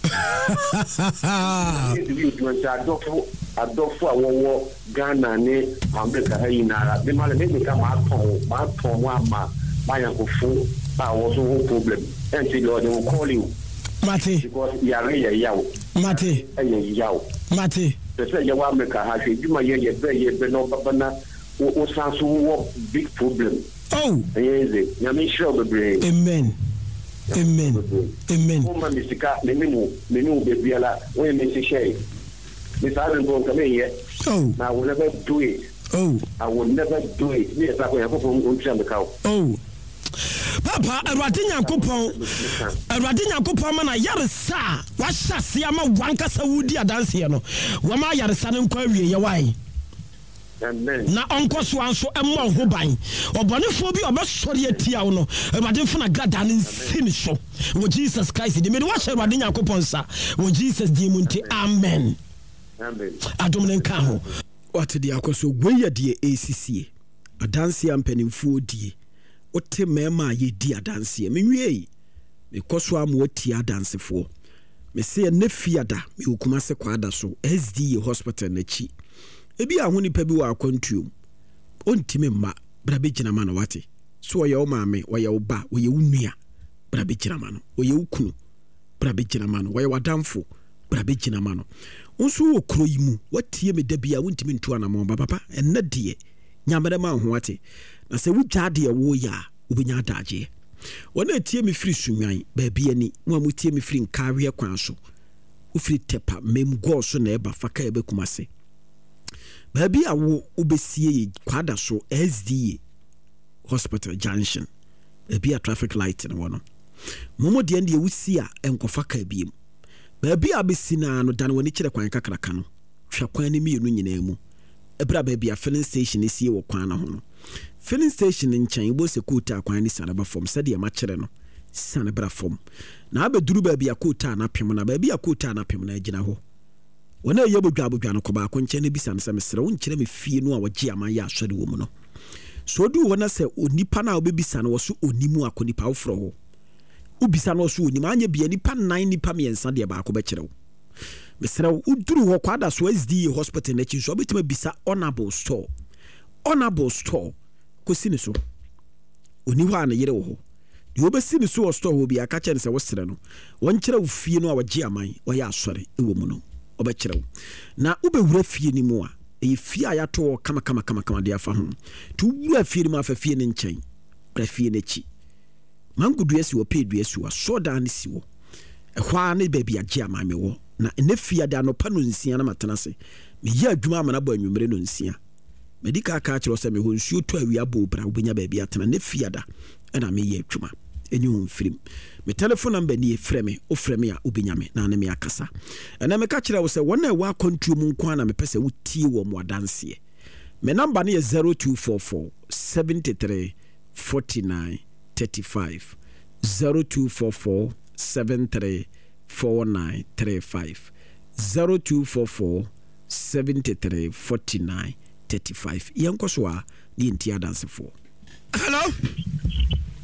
S5: this is you to adofo adofo awowo Ghana ne America hayi na me mala me ka ma ton ma ton wa ma Maya go full, I was no problem. Until they will call you.
S6: Mate.
S5: Because you are here, yow.
S6: Mate.
S5: And yow.
S6: Mate.
S5: The say you America has a you may ye very be no babana or sounds big problem.
S6: Oh.
S5: Yes, you may show the brain.
S6: Amen. Amen. Amen.
S5: Woman is the cat, the menu, menu baby, when Mister Shay. Miss Adam won't come in yet.
S6: Oh.
S5: I will never do it.
S6: Oh.
S5: I will never do it. Yes, I will have a cow.
S6: Oh. Papa, Erwade Nyankopon, Erwade Nyankopon ma na yaresa, wa hyase ama wanka sa wudi adanse no. Wa ma yaresa ne nkwa wie ye wai.
S5: Amen.
S6: Na onko so anso emmo ho ban. Obonefo bi obesori atia wo no. Erwade mfuna grada ne nsini so. Wo Jesus Christ di me wa hye Erwade Nyankopon sa. Wo Jesus di mu nti amen.
S5: Amen.
S6: Adom ne nka ho.
S1: What the akoso we de A C C. Adanse ampanimfo die. Ote mema ye di adanse me nwie me koso am wati adansefo me se ne fiada me hukuma se kwada so S D A hospital na chi ebi ahoni pa bi wa akwantuom ontime mma bra be gina ma no wate so ye o maame wo ye wo ba wo ye wo nua bra be gina ma no wo ye wo kunu bra be gina ma no wo ye wadamfo bra be gina ma no nso wo kro yi mu watie me da bia wontime ntu anamo ba papa enne de nyamere ma ho wate na se wugya de wo ya ubenya adaje wona etie me firi sunwan ba bia ni mo amutie me firi nkawe kwan so ufiri tepa mem go so na eba faka ebe kumase ba bia wo ubesie kwada so S D A hospital junction e bia traffic light na wono momo de ande wusi a enkofa ka biem ba bia besina no dan woni kire kwan kakraka no hwa kwan ni mienu nyina mu ebra ba bia filling station esie wo kwan na ho no filling station in China bo se kuta kwan ni sanaba form sade ma kire no sanabra form na abeduru ba bia kuta na pem na ba bia kuta na pem na agina ho wona ye bodwa bodwa no ko ba ko nche na bisa ne se mesere won kire me fie no a wogye aman ya asode wo mu no so du wona se onipa na obebisa no wo so onimu akonipa wo fro ho ubisa no so onim anya bia nipa nine nipa miensa de ba ko be kire wo mesere uduru ho kwada so S D A hospital na chi so obetima bisa honorable store honorable store ko sini so oni ho an yere wo ho de obesini so wo store ho bia ka kye ne se wo sere no won kire wo fie no a wagye aman wo ya asore e wo mu no obekire wo na ubewura fie ni mu a e fie a yato kama kama kama kama de afa ho tu wura fie ni mu afa fie ni nchen bra fie na chi mangudu esi wo pe du esi wo so da ne si wo e hwa ne ba bia gye aman me wo na ne fie da no pa no nsia na matena se me ya adwuma amana bo anwumere no nsia medical ka kire se me ho nsuo to awia bo bra obenya ba bia tena ne fie da na me ya adwuma eni ho mfirim me telephone number ni efre me o frɛ me a obenya me na na me akasa na me ka kire wo se wona e wa kontu mu nko na me pese wutie wo mo adanse me number ne zero two four four seven three four nine three five zero two four four seven three four nine three five zero two four four seven three four nine three five yanko so a ni ntia dance for
S6: hello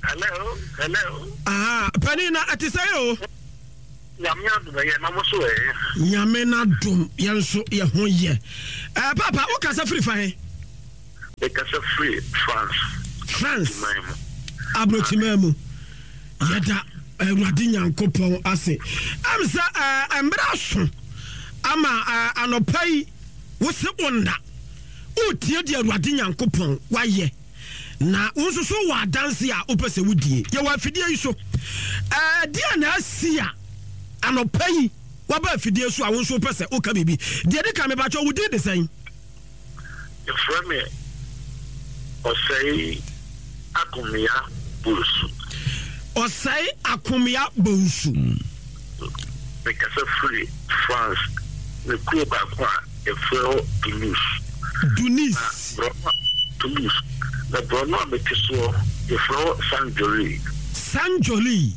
S7: Hello, hello.
S6: Ah, Penina, at the say, oh,
S7: Yamia, the Namoso.
S6: Yamena dum, Yanso, Yahoye. Ah, Papa, what can I free fire?
S7: Because of free France.
S6: France. Abrochimemu. Yada, Radinyan Copon, I say. I'm sir, I'm Brasso. I'm a anopai. What's the wonder? Oh, dear, dear Radinyan Copon, why ye? Na unso so wa dance a opese wudie ye wa fidie yi so eh dia na asia anopai wa ba fidie so a unso opese o ka bibi de de ka me ba cho wudie de sen
S7: the frame o say akumia busu
S6: o say akumia busu
S7: because of free France the club akwa e fro Toulouse
S6: Tunis
S7: Toulouse the Bruno Mekiso, the floor Sanjoli.
S6: Sanjoli.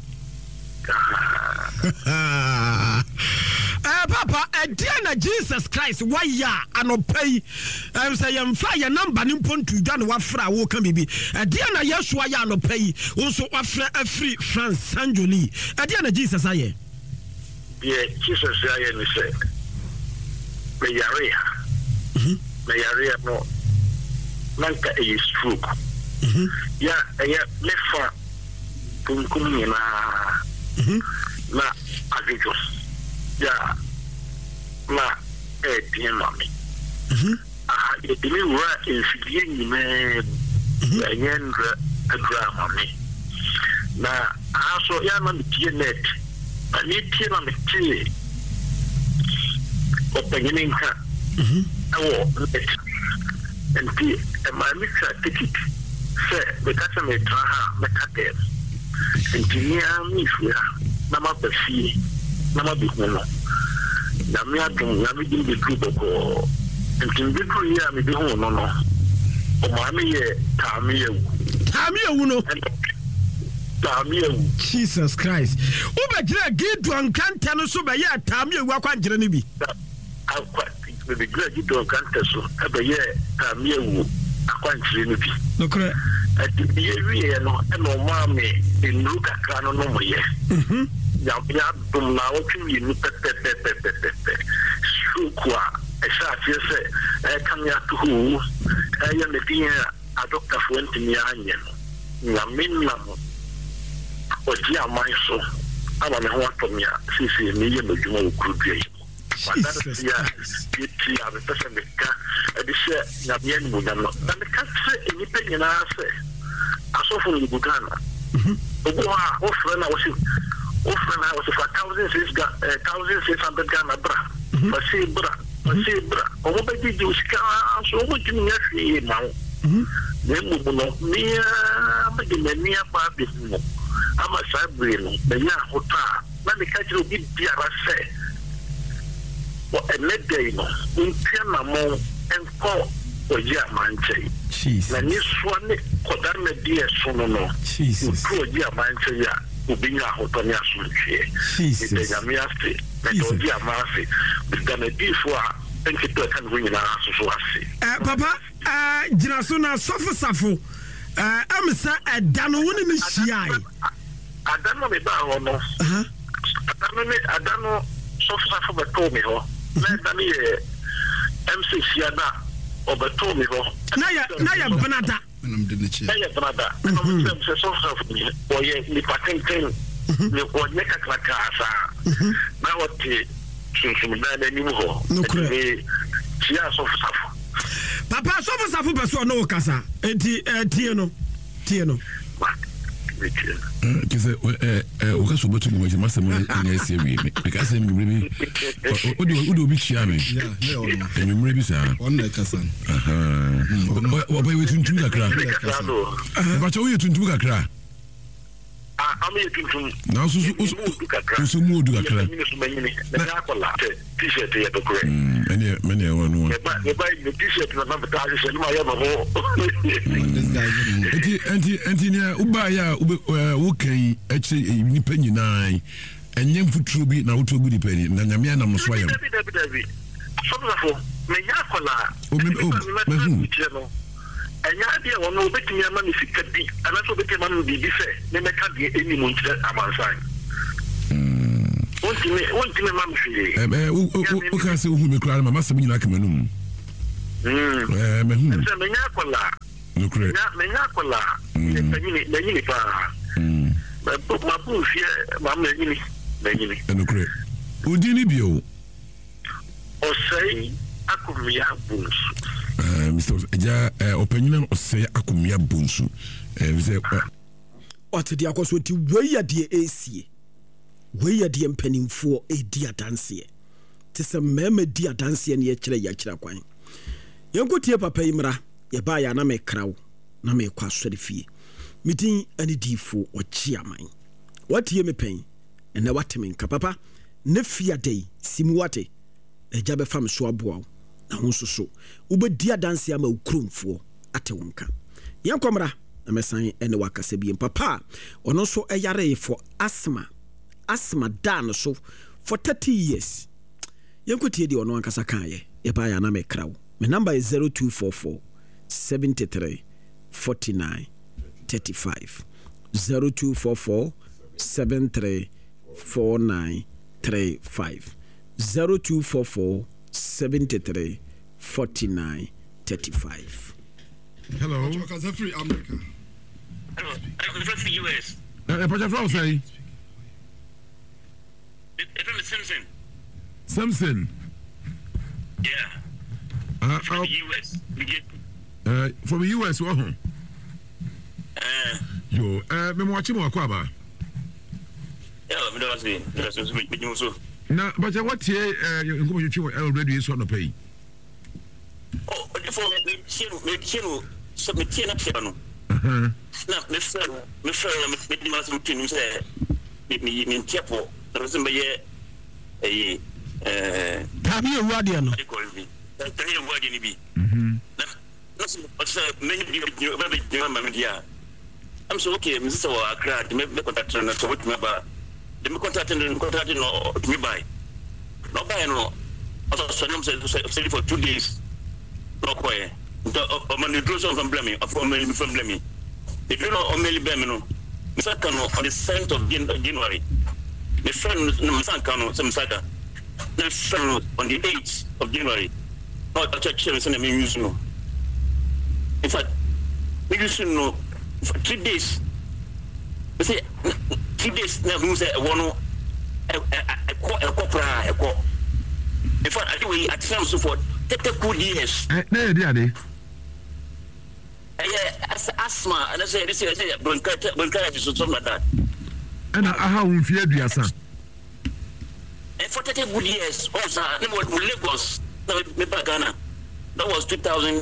S6: Eh, Papa, a dear Jesus Christ, why ya, and no pay. I say, I'm fire number nippon to done what fra will come be. A dear Yeshua, ya no pay, also offer a free France Sanjoli. A dear Jesus, I am.
S7: Yeah, Jesus, I am said. Mayaria. Mayaria, no. Nanka a stroke. Ya, ya, lefa kumkumi na na agijos. Ya, na eh bien mami. Ah, e dimi wa infidie ni me ya nyendra agra mami. Na aso ya na mitie net. Ani tie na mitie. Openye nka. Mhm. Awo net. And the my mixer ticket say the customer traha metatem and tinia mifia nama befi nama bihunu na me adum na me din bedu boko and tin bedu ya me bihu no no o ma me ye tami ewu
S6: tami ewu no
S7: tami ewu
S6: Jesus Christ wo be gira gidu ankanta no so be ye tami ewu akwanjire ne bi
S7: akwa the great you don't can't so ebe ye tami ewu akwanchire no bi
S6: no correct
S7: at the area no e no ma me enu kakra no no mo ye mhm ya ya dum na o twi ni pepe pepe pepe shukwa e sha tie se e kan ya to hu e ye me tin a doctor fuenti mi anye no na minna mo o di amai so aba me ho atomia sisi ni ye no dwuma o kurudua
S6: Jesus
S7: ya ti ya be pese me ka e di se na bien mu na no na me ka se ni pe nyina se asofo ni bugana mhm obo ha o fre na wo si o fre na wo si fa one thousand six hundred Ghana bra fa si bra fa si bra o mo be di ju ska so mo ti nya fi na mhm ne mu mu no ni ma di me ni apa bi mu ama sa bre no be ya hota na me ka jiro bi biara se o enede no ntia na mo enko oji amanche
S6: Jesus
S7: na ni so ne kodar na die so no no
S6: Jesus
S7: ko oji amanche ya obinya hoto ni asunche
S6: Jesus
S7: ni ya mi afi na oji amanche da na di fo a enke to kan wo nyina aso so ase
S6: eh papa eh jina so na sofo safo eh amsa edano woni ni hia ai
S7: adano me ba ho no
S6: aha
S7: adano me adano sofo safo be to me ho na dani e M C Siana obeto mi ho
S6: na ya na ya banada
S2: nam de ne chi
S7: na ya banada na mo dem se so so ni o ye ni patenten ni o ne ka ka ka sa na wote sunsun na na ni mo ho ni tia so so
S6: papa so so so so no kasa enti tie no tie no
S3: kise eh eh o ka so botu mo ma se mo na ese wi me because me me o do o do bi chia me
S2: ya ne o no
S3: me me bi sa
S2: on na kasa
S3: aha o ba wetu ntu kakra ba cha o yetu ntu kakra
S7: ah ami tuntum
S3: na so so so mu odu kakra
S7: ni so manyini na akola t-shirt ya to kure
S3: many many one one
S7: ba ba ni t-shirt na na ta se ni ma ya no
S3: enti enti enti ne uba ya wo kan echi nipa nyinaa enye mfuturo bi na woto gu nipa ni na nyame anam so ayem
S7: so so me ya akola
S3: o me o me hu
S7: ɛnya deɛ wɔn no obetumi ama me sika bi anaasɛ obetumi ama me biribi sɛ ne mɛka deɛ anim nkyerɛ amansan wontumi wontumi ma me hwee
S3: ɛɛ woka sɛ wohu me koraa no mama sɛm nyinaa kama no mu ɛɛ mahu
S7: sɛ menya akɔlaa
S3: nokorɛ
S7: menya akɔlaa n'anyini paa mabo mfie mam n'anyini n'anyini
S3: nokorɛ wodi ne bio
S7: ɔsɛe akomia bonsu
S3: Mister Eja opinion ɔsɛe akomia bonsu sɛ
S1: ɔte de akɔ so ti wei adeɛ ɛsie wei adeɛ mpanimfoɔ ɛdi adanseɛ te sɛ mmarima di adanseɛ ne yɛkyerɛ yɛakyerɛ kwan yɛnkɔtie papa yi mmra yɛbaa yɛ na mekraw na mekɔ asɔre fie medin ane diifo ɔkye aman watie me pɛn ɛnɛ wate me nka papa ne fie adai simu wate agya bɛfa me so aboa wo na ho nso so wobɛdi adanseɛ ama wo kuromfoɔ ate wo nka yɛnkɔmmra na mɛsan ɛne wakasa biem papa a ɔno nso ɛyaree for asthma asthma da no so for thirty years yɛnkɔtie deɛ ɔno ankasa kaayɛ yɛbaa yɛ na mekra wo me number is zero two four four seven three four nine three five zero two four four seven three four nine three five zero two four four seven three four nine three five.
S3: Hello.
S8: Free America.
S7: Hello. I'm from the U S.
S3: Uh, Pacha Frau say.
S7: It's from Simpson.
S3: Simpson.
S7: Yeah.
S3: Uh,
S7: from
S3: uh,
S7: the U S.
S3: Uh, from the U S, what?
S7: Uh.
S3: Yo, uh, me watching more kwaba.
S7: Yeah, me don't see. Just me me so.
S3: Na, but what here? Uh, you go you try already is on the pay.
S7: Oh, before me chino me chino so me chino chino.
S3: Uh-huh.
S7: Na me friend me friend me me mas me chino say me me me tiapo. Reason be eh eh
S6: tabi e wadi no.
S7: Tabi e wadi ni bi.
S3: Mhm.
S7: Na no so me ni bi be be ma me dia. I'm so okay, me say wa Accra, me me contact na so what me ba. The me contact no contact no me buy. No buy no. Also so no say for two days. No quiet. The man the draws from blaming, from me from blaming. The you know only blame no. Me say kan on the seventh of January. The friend no san kan some saka. The friend on the eighth of January. No church service na me use no. In fact, me use no for three days. We say three days na we say one no e e corpora e co. In fact, I do we at some so for thirty good years.
S3: Eh, na dey ade.
S7: Eh, asthma, and I say this is bronchitis, bronchitis or something like that.
S3: And aha un fi aduasa.
S7: And for thirty good years, also, no more Lagos, no me Ghana. That was two thousand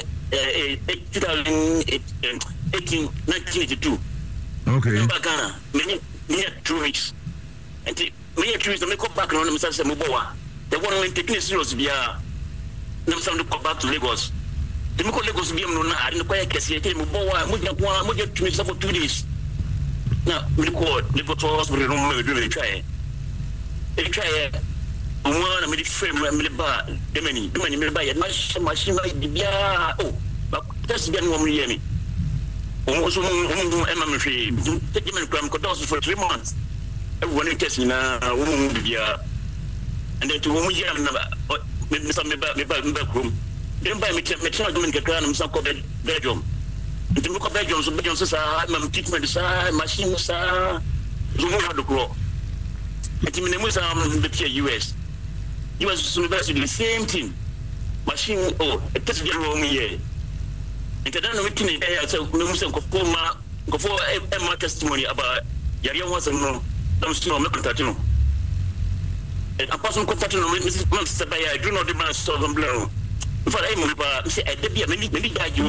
S7: eighteen, nineteen eighty-two.
S3: Okay.
S7: Remember Ghana, many many two weeks. And many two weeks, I come back on the Mubawa. The one when taking serious via them some to come back to Lagos. The Muko Lagos be no na I didn't quite guess it. Mubawa, Muja, Muja two weeks for two days. Now, we call Lagos hospital room, we do a try. A try. One made frame, made bar, the many, the many made by a machine, machine, oh, but that's again one year. Almost Emma Free, take him and come for three months. Everyone is testing a woman with ya. And then to whom we have maybe some back room. Then by me, my child doing a crown and some bedroom. And to look at bedrooms, bedrooms, I'm treatment, machine, sir, you know how to grow. And to me, the U S. U S University, the same thing. Machine, oh, it doesn't get wrong here. And I don't know what I said, no, Muslim Kofoma, Kofo, Emma testimony about Yaria was a no, I'm still not contacting. And a person contacting Missus Monster by I do not demand Southern Blow. If I am about, say, I did be a many, many guy you.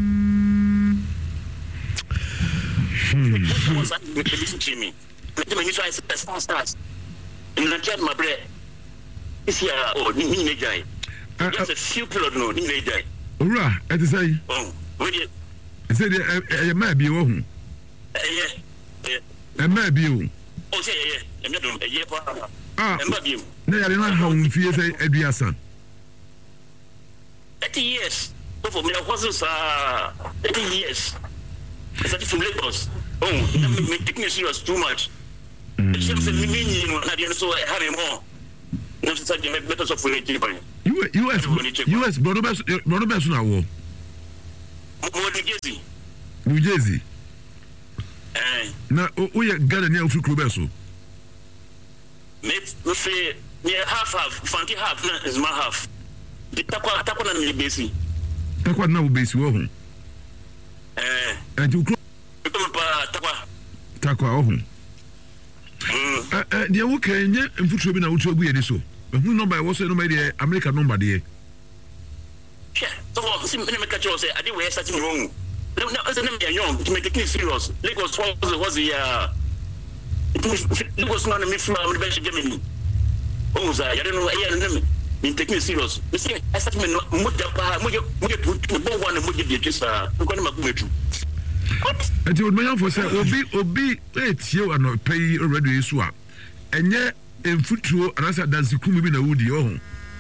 S7: Listen to me. Let me try to start. And I tried my bread. It's here, oh, Nina Jai. Just a few people know Nina Jai.
S3: Ora, I say.
S7: Oh, would you?
S3: I said, I might be home.
S7: Yeah,
S3: I might be home.
S7: Oh, say, yeah, I'm not doing a year for
S3: ah,
S7: I love you.
S3: They are not home, fear, say, Ediasan.
S7: thirty years. So for me, I wasn't uh, eighty years. I started from Lagos. Oh, mm. me taking it serious too much. Mm. She said, me, you know, I didn't so I had him more. No, she said, you make better of relating.
S3: U S, U S, Bonobas, Bonobas now.
S7: New Jersey.
S3: New Jersey.
S7: Eh.
S3: Now, we are gathering here for Clubeso.
S7: Me say, me half half, Funky half is my half. The Takwa Takwa na me basi.
S3: Takwa na basi wo ho.
S7: Eh.
S3: And you
S7: pa Takwa.
S3: Takwa wo ho. Eh eh dia wo kan nye mfuturo bi na wotu agu ye ni so. Ehu number wo so number dey American number dey.
S7: Yeah, so see me make a say I did we starting wrong. No, as a name young to make it serious. Lagos was was the uh Lagos not me from the bench Germany. Oh, I don't know I don't know. In taking it serious. You see, I started me muja pa muja muja to bo one muja dey just uh ko na makumetu. What?
S3: And you would me for say obi obi eight you and pay already so a. Enye emfuturo anasa dance ku bi na wudi oh.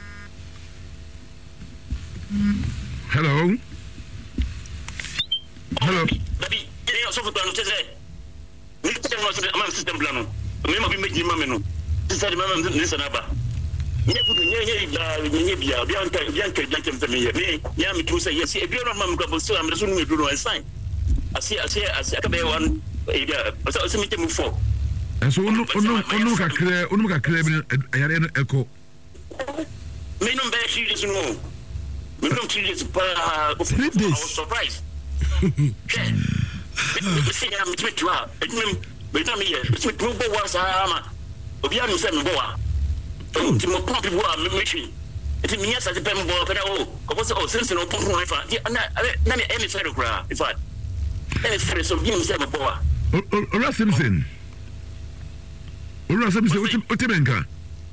S3: Hello. Hello.
S7: Baby, you so for to say. Me tell you I'm system plan. Me ma bi meji ma me no. Sister mama listen aba. Nye futu nye nye bia nye bia bia nka bia nka bia nka me ye. Me ya me to say yes. E bia no ma me ko so am so no me do no sign. Asi asi asi aka be one e bia. So so me tell me for.
S3: And so onu onu onu ka kre onu ka kre bi ayare no eko.
S7: Me no be serious no. Me no serious pa.
S1: Three days.
S7: I was surprised. Me say am me to ha. Me me tell me here. Me to go was ama. Obi anu say me bo wa. Ti mo pump bi wa me me. Ti me yasa ti pem bo pe na o. Ko say o since no pump no fa. Na na me any fair kra. In fact. Any fair so bi me say me bo wa.
S3: Ora Simpson. Ora Simpson o ti benka.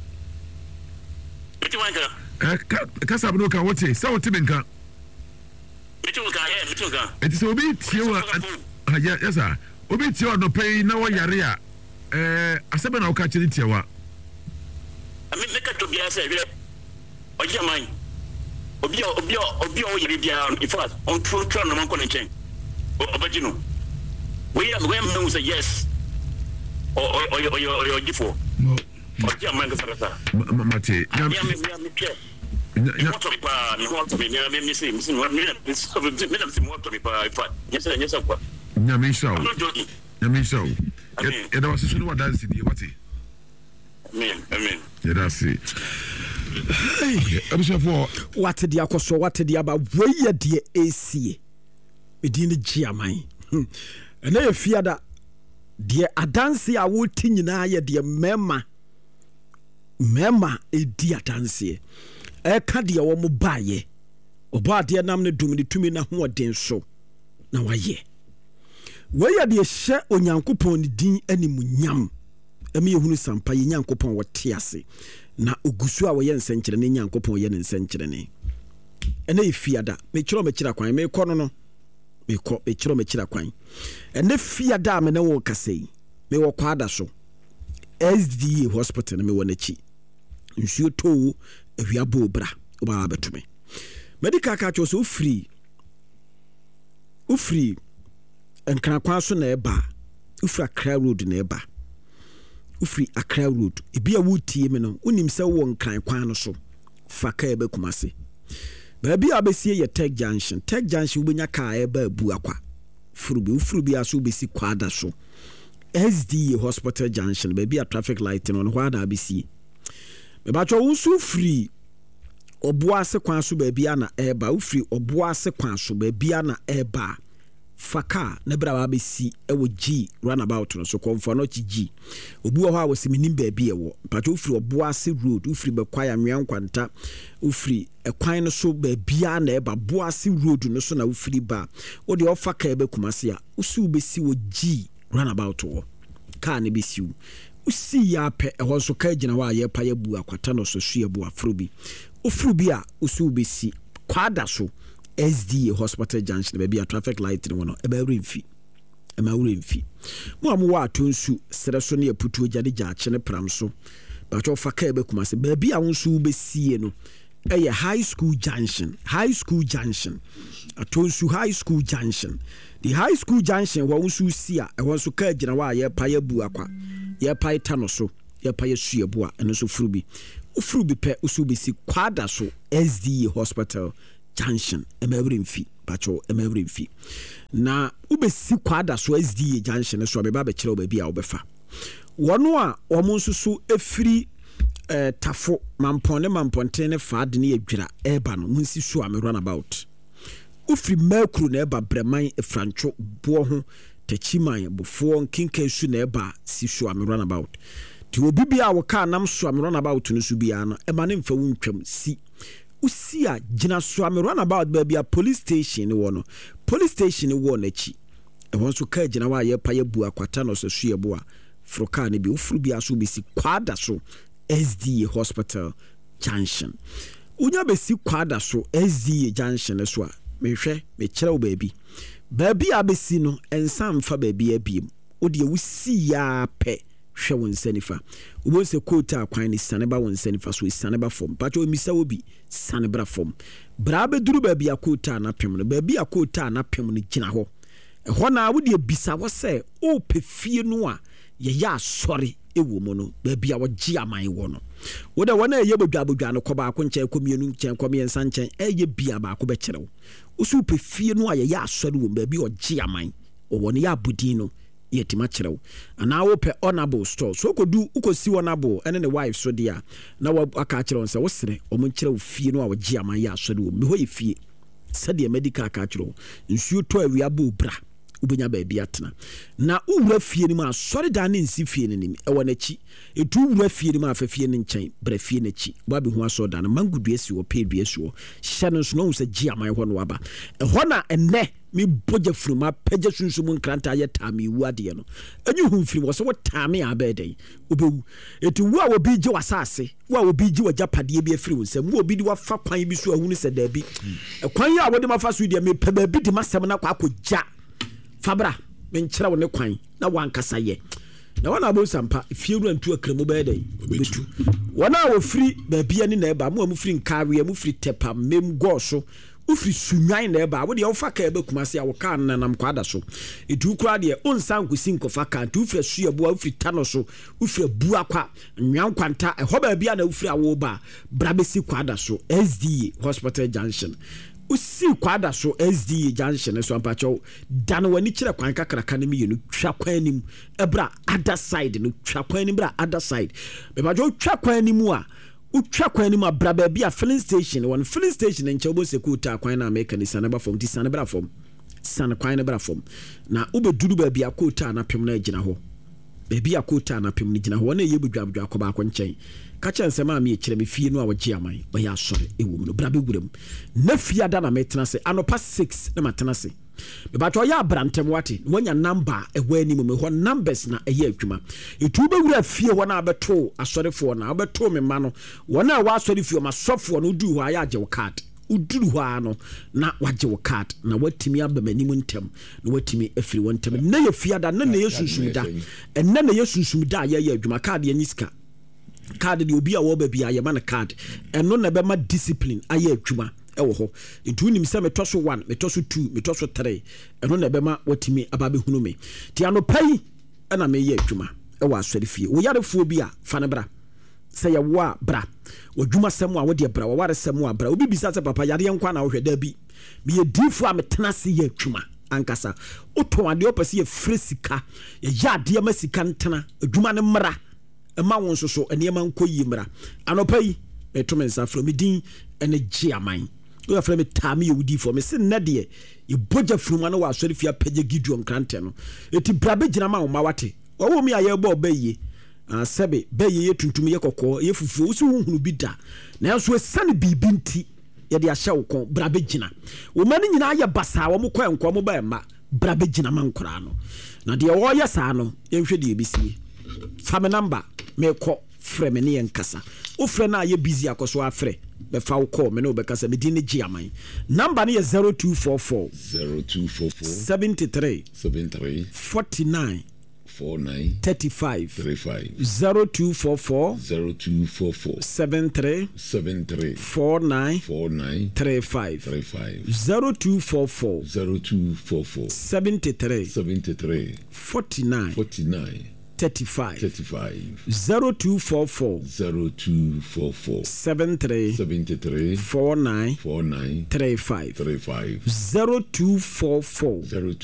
S7: Ti wanka.
S3: Eh ka sabno ka wote. Sa o ti benka.
S7: Mituka eh mituka.
S3: It is obi tie wa ya yes sir. Obi tie no pay na wo yare a eh asebe na wo ka chiri tie wa.
S7: Ami meka to bia say we oje man. Obi obi obi o yare bia in fact on true true no man ko nchen. Obaji no. We am we am say yes. O o o o o gifo. No. Oje man ka sa.
S3: Mate.
S7: Ya me ya me pie. You want to be pa, you want to be near me, see, me, me, this of the minutes in what to be pa, yes, yes, what?
S3: Yamisha.
S7: I'm not joking.
S3: Yamisha. It was a soon what dance in the what?
S7: Amen, amen.
S3: Yeah, that's it. I'm sure for
S1: what the akoso, what the about way dear A C within the Giamai. And I fear that dear Adansi, I would think na ye dear Mema Mema a dear Dancy. Eka dia wo mo baaye oba de nam ne dum ne tumi na ho den so na waye we ya de hye onyankopon ne din animunyam emi ehunu sampa ye nyankopon wote ase na ogusu a wo ye nsenkyere ne nyankopon ye ne nsenkyere ne ene efiada me kiro me kira kwan me kɔ no no me kɔ me kiro me kira kwan ene fiada me ne wo kasei me wo kwada so S D A hospital na me wo na chi nsuo to awia bo bra oba betume medical ka cho so free o free enkran kwa so na eba o free Accra road na eba o free Accra road e bia wutie me no unim se wo nkran kwa no so fa ka ebe kumase ba bia abesie ye Tech Junction Tech Junction ubenya ka eba abu akwa furubi o furubi aso besi kwada so S D A hospital junction ba bia traffic light no ho ada abesie Mebacho unsu free obuase kwan so ba bia na eba u free obuase kwan so ba bia na eba faka na bra ba besi ewo G runabout no so komfo no chi G obu ho a wose minim ba bia ewo mebacho u free obuase road u free bekwaya nwan kwanta u free ekwan no so ba bia na eba buase road no so na u free ba wo de ofaka ebe kumase a usu besi wo G runabout wo ka ne besi u usi ya pe ehon so ka gina wa ye pa ya bu akwata no so su ya bu afrobi ofrobi a usu besi kwada so S D A hospital junction be bia traffic light no no e ba remfi e ma remfi mo am wa atonsu sere so ne aputu ogyade gya akye ne pram so ba cho fa ka e be kuma se ba bia wonsu besie no ɛyɛ high school junction high school junction atonsu high school junction the high school junction wɔn nso si a ɛwɔ nso kaa gyina hɔ a yɛpa yɛ bu akwa yɛpa ta no so yɛpa yɛ su yɛ bu a ɛno nso furu bi ufuru bi pɛ usu bi si kwada so S D A hospital junction ɛmɛwura mfi patro ɛmɛwura mfi na ubesi kwada so S D A junction so abɛba bɛkyerɛ baabi a wɔbɛfa wɔn a wɔn nso so efiri Uh, tafo mampɔn ne mampɔnten ne faade ne adwira ɛba no mu nsi so a me run about ufiri makuru na ɛba breman efrantwo boɔ ho tachiman bofoɔ nkenkan su na ɛba si so a me run about ti obi bia a wɔka nam so a me run about no so bia no ɛma ne mfa wuntwam si usi a gyina so a me run about baabi a police station ne wɔ no police station ne wɔ n'akyi ɛwɔ nso ka gyina hɔ a yɛpa yɛbu akwata no so so yɛbo a froka ne bi ufuru bia so bi si kwada so S D A hospital junction unya besi kwada so S D A junction so a mehwɛ mekyerɛ wo baabi baabi a besi no ensa mfa baabi abiem wo de wusi ya pɛ hwɛ wo nsa nifa wo se kota akwan ni sane ba wo nsa nifa so sane ba fom pacho misa wo bi sane bra fom bra beduru baabi a kota na pem no baabi a kota na pem no gyina hɔ ɛhɔ na wo de bisa wo sɛ o pefie no a ye ya sorry ewo mu no baabi a wɔgye aman wɔ no wo da wɔn a ɛyɛ bodwabodwa no kɔ baako nkyɛn kɔ mienu nkyɛn kɔ miɛnsa nkyɛn ɛyɛ bia baako bɛkyerɛw wo so pe fie no a yɛ yɛ asɔre wɔ baabi a ɔgye aman wɔ no yɛ abodin no yɛ tima kyerɛw anaa wo pɛ honorable store so kɔdu ukɔsi honorable ɛne ne wife so dia na waka kyerɛw sɛ wo sere ɔmo nkyerɛw fie no a wɔgye aman yɛ asɔre wɔ me hɔ yɛ fie sɛdeɛ medical ka kyerɛw nsuo tɔ awia bo bra ubenya baabi atena na uwura fie ni ma sɔre da ne nsi fie ni nim ɛwɔ n'akyi etu uwura fie ni ma afa fie ni nkyɛn bra fie n'akyi ba bi ho asɔ da na mangudu esi wɔ pe dua esi wɔ hyɛ no so no sɛ gye aman hɔ no waba ɛhɔ na ɛnɛ mi bɔgya furuma pɛgya sunsum nkranta yɛ taami wu adeɛ no enyi hu mfiri wɔ sɛ wɔ taami abɛɛdɛn obewu etu wu a obi gye wasase wu a obi gye wagya padeɛ bi afiri wo nsɛm wu obi di wafa kwan bi so ahunu sɛ daabi ɛkwan yi a wɔde ma fa so deɛ me pɛ baabi di ma sɛm na kɔ akɔgya fabra menkyerɛ wo ne kwan na wankasa yɛ na wana abo sampa fie ru antu akramo bɛɛ dɛ betu wana wo firi baabia ne na ɛba mo amu firi nkawe amu firi tepa mem goso wo firi sunwan na ɛba wo de wo fa ka ɛba kuma se a wo ka na nam kwada so etu kura de onsan kosi nkofa ka tu firi su abo wo firi tano so wo firi bu akwa nwan kwanta ɛhɔ baabia na wo firi awo ba bra besi kwada so S D A hospital junction usi kwada so S D A junction so ampacho dan wani kire kwan kakraka ne mienu twa kwan nim ebra other side no twa kwan nim bra other side be ba jo twa kwan nim a utwa kwan nim abra ba bia filling station one filling station nche obo sekuta kwan na America ni sanaba fom ti sanaba fom san kwan ne bra fom na ubeduru ba bia kota na pem na agina ho ba bia kota na pem ni gina ho na ye bedwabdwa akoba akon nchen ka chen se ma me kire me fie no a wagye aman ba ya sɔre ewo mu no bra be guram na fie ada na metena se anopa six na matena se be ba to ya abrantem wate wonya number ewa ani mu me ho numbers na ɛyɛ adwuma etu be wura fie ho na abeto asɔrefo na abeto me ma no wona a wa asɔre fie ma sɔfo no du ho aya agye wo card uduru ho no na wagye wo card na watimi aba manim ntem na watimi afiri wo ntem na ye fie ada na na ye sunsum da ɛna na ye sunsum da ya ya adwuma card ya nyisika card de obi a wo ba bia ye ma na card ɛno na be ma discipline aye adwuma ɛwɔ hɔ ntu nim sɛ metɔ so one metɔ so two metɔ so three ɛno na be ma watimi aba be hunu me ti anopai ɛna me ye adwuma ɛwɔ asɔre fie wo yarefoɔ bi a fa ne bra sɛ ye wo a bra wadwuma sɛm a wo de bra wo ware sɛm a bra obi bisa sɛ papa yare nkwa na wo hwɛ da bi me ye difo a metena se ye adwuma ankasa oto ade opese ye fresika ye yade ma sika ntena adwuma ne mmra ma won so so enema nkoyi mra anopa yi eto mensa fro me din ene gye aman o ya fro me tame ye wudi fo me se nede ye boja fruma no wa asori fia page gideon krante no eti brabe gina ma wo ma wate wo mi aye bo baye a sebe baye ye tuntum ye kokko ye fufu wo so hunu bi da na so esane bibi nti ye de ahye wo kon brabe gina wo ma ni nyina aye basa wo mo kɔ enko mo ba ma brabe gina man kora no na de wo ye sa no ye hwɛ de ebisie fa me number me ko frɛ me ne yankasa o frɛ na ye busy akoso afrɛ be fa wo call me no be kasa me din ne gye aman number ne ye zero two four four
S2: zero two four four
S1: seven three
S2: seven three
S1: forty nine
S2: forty-nine
S1: thirty-five
S2: thirty-five
S1: zero two four four
S2: zero two four four
S1: seven three
S2: seven three
S1: four nine
S2: forty-nine
S1: three five
S2: thirty-five
S1: zero two four four
S2: zero two four four
S1: seventy-three
S2: seventy-three
S1: forty-nine
S2: forty-nine
S1: thirty-five
S2: thirty-five
S1: zero two four four
S2: zero two four four
S1: seventy-three
S2: seventy-three
S1: forty-nine
S2: forty-nine
S1: thirty-five
S2: thirty-five
S1: zero two four four
S2: zero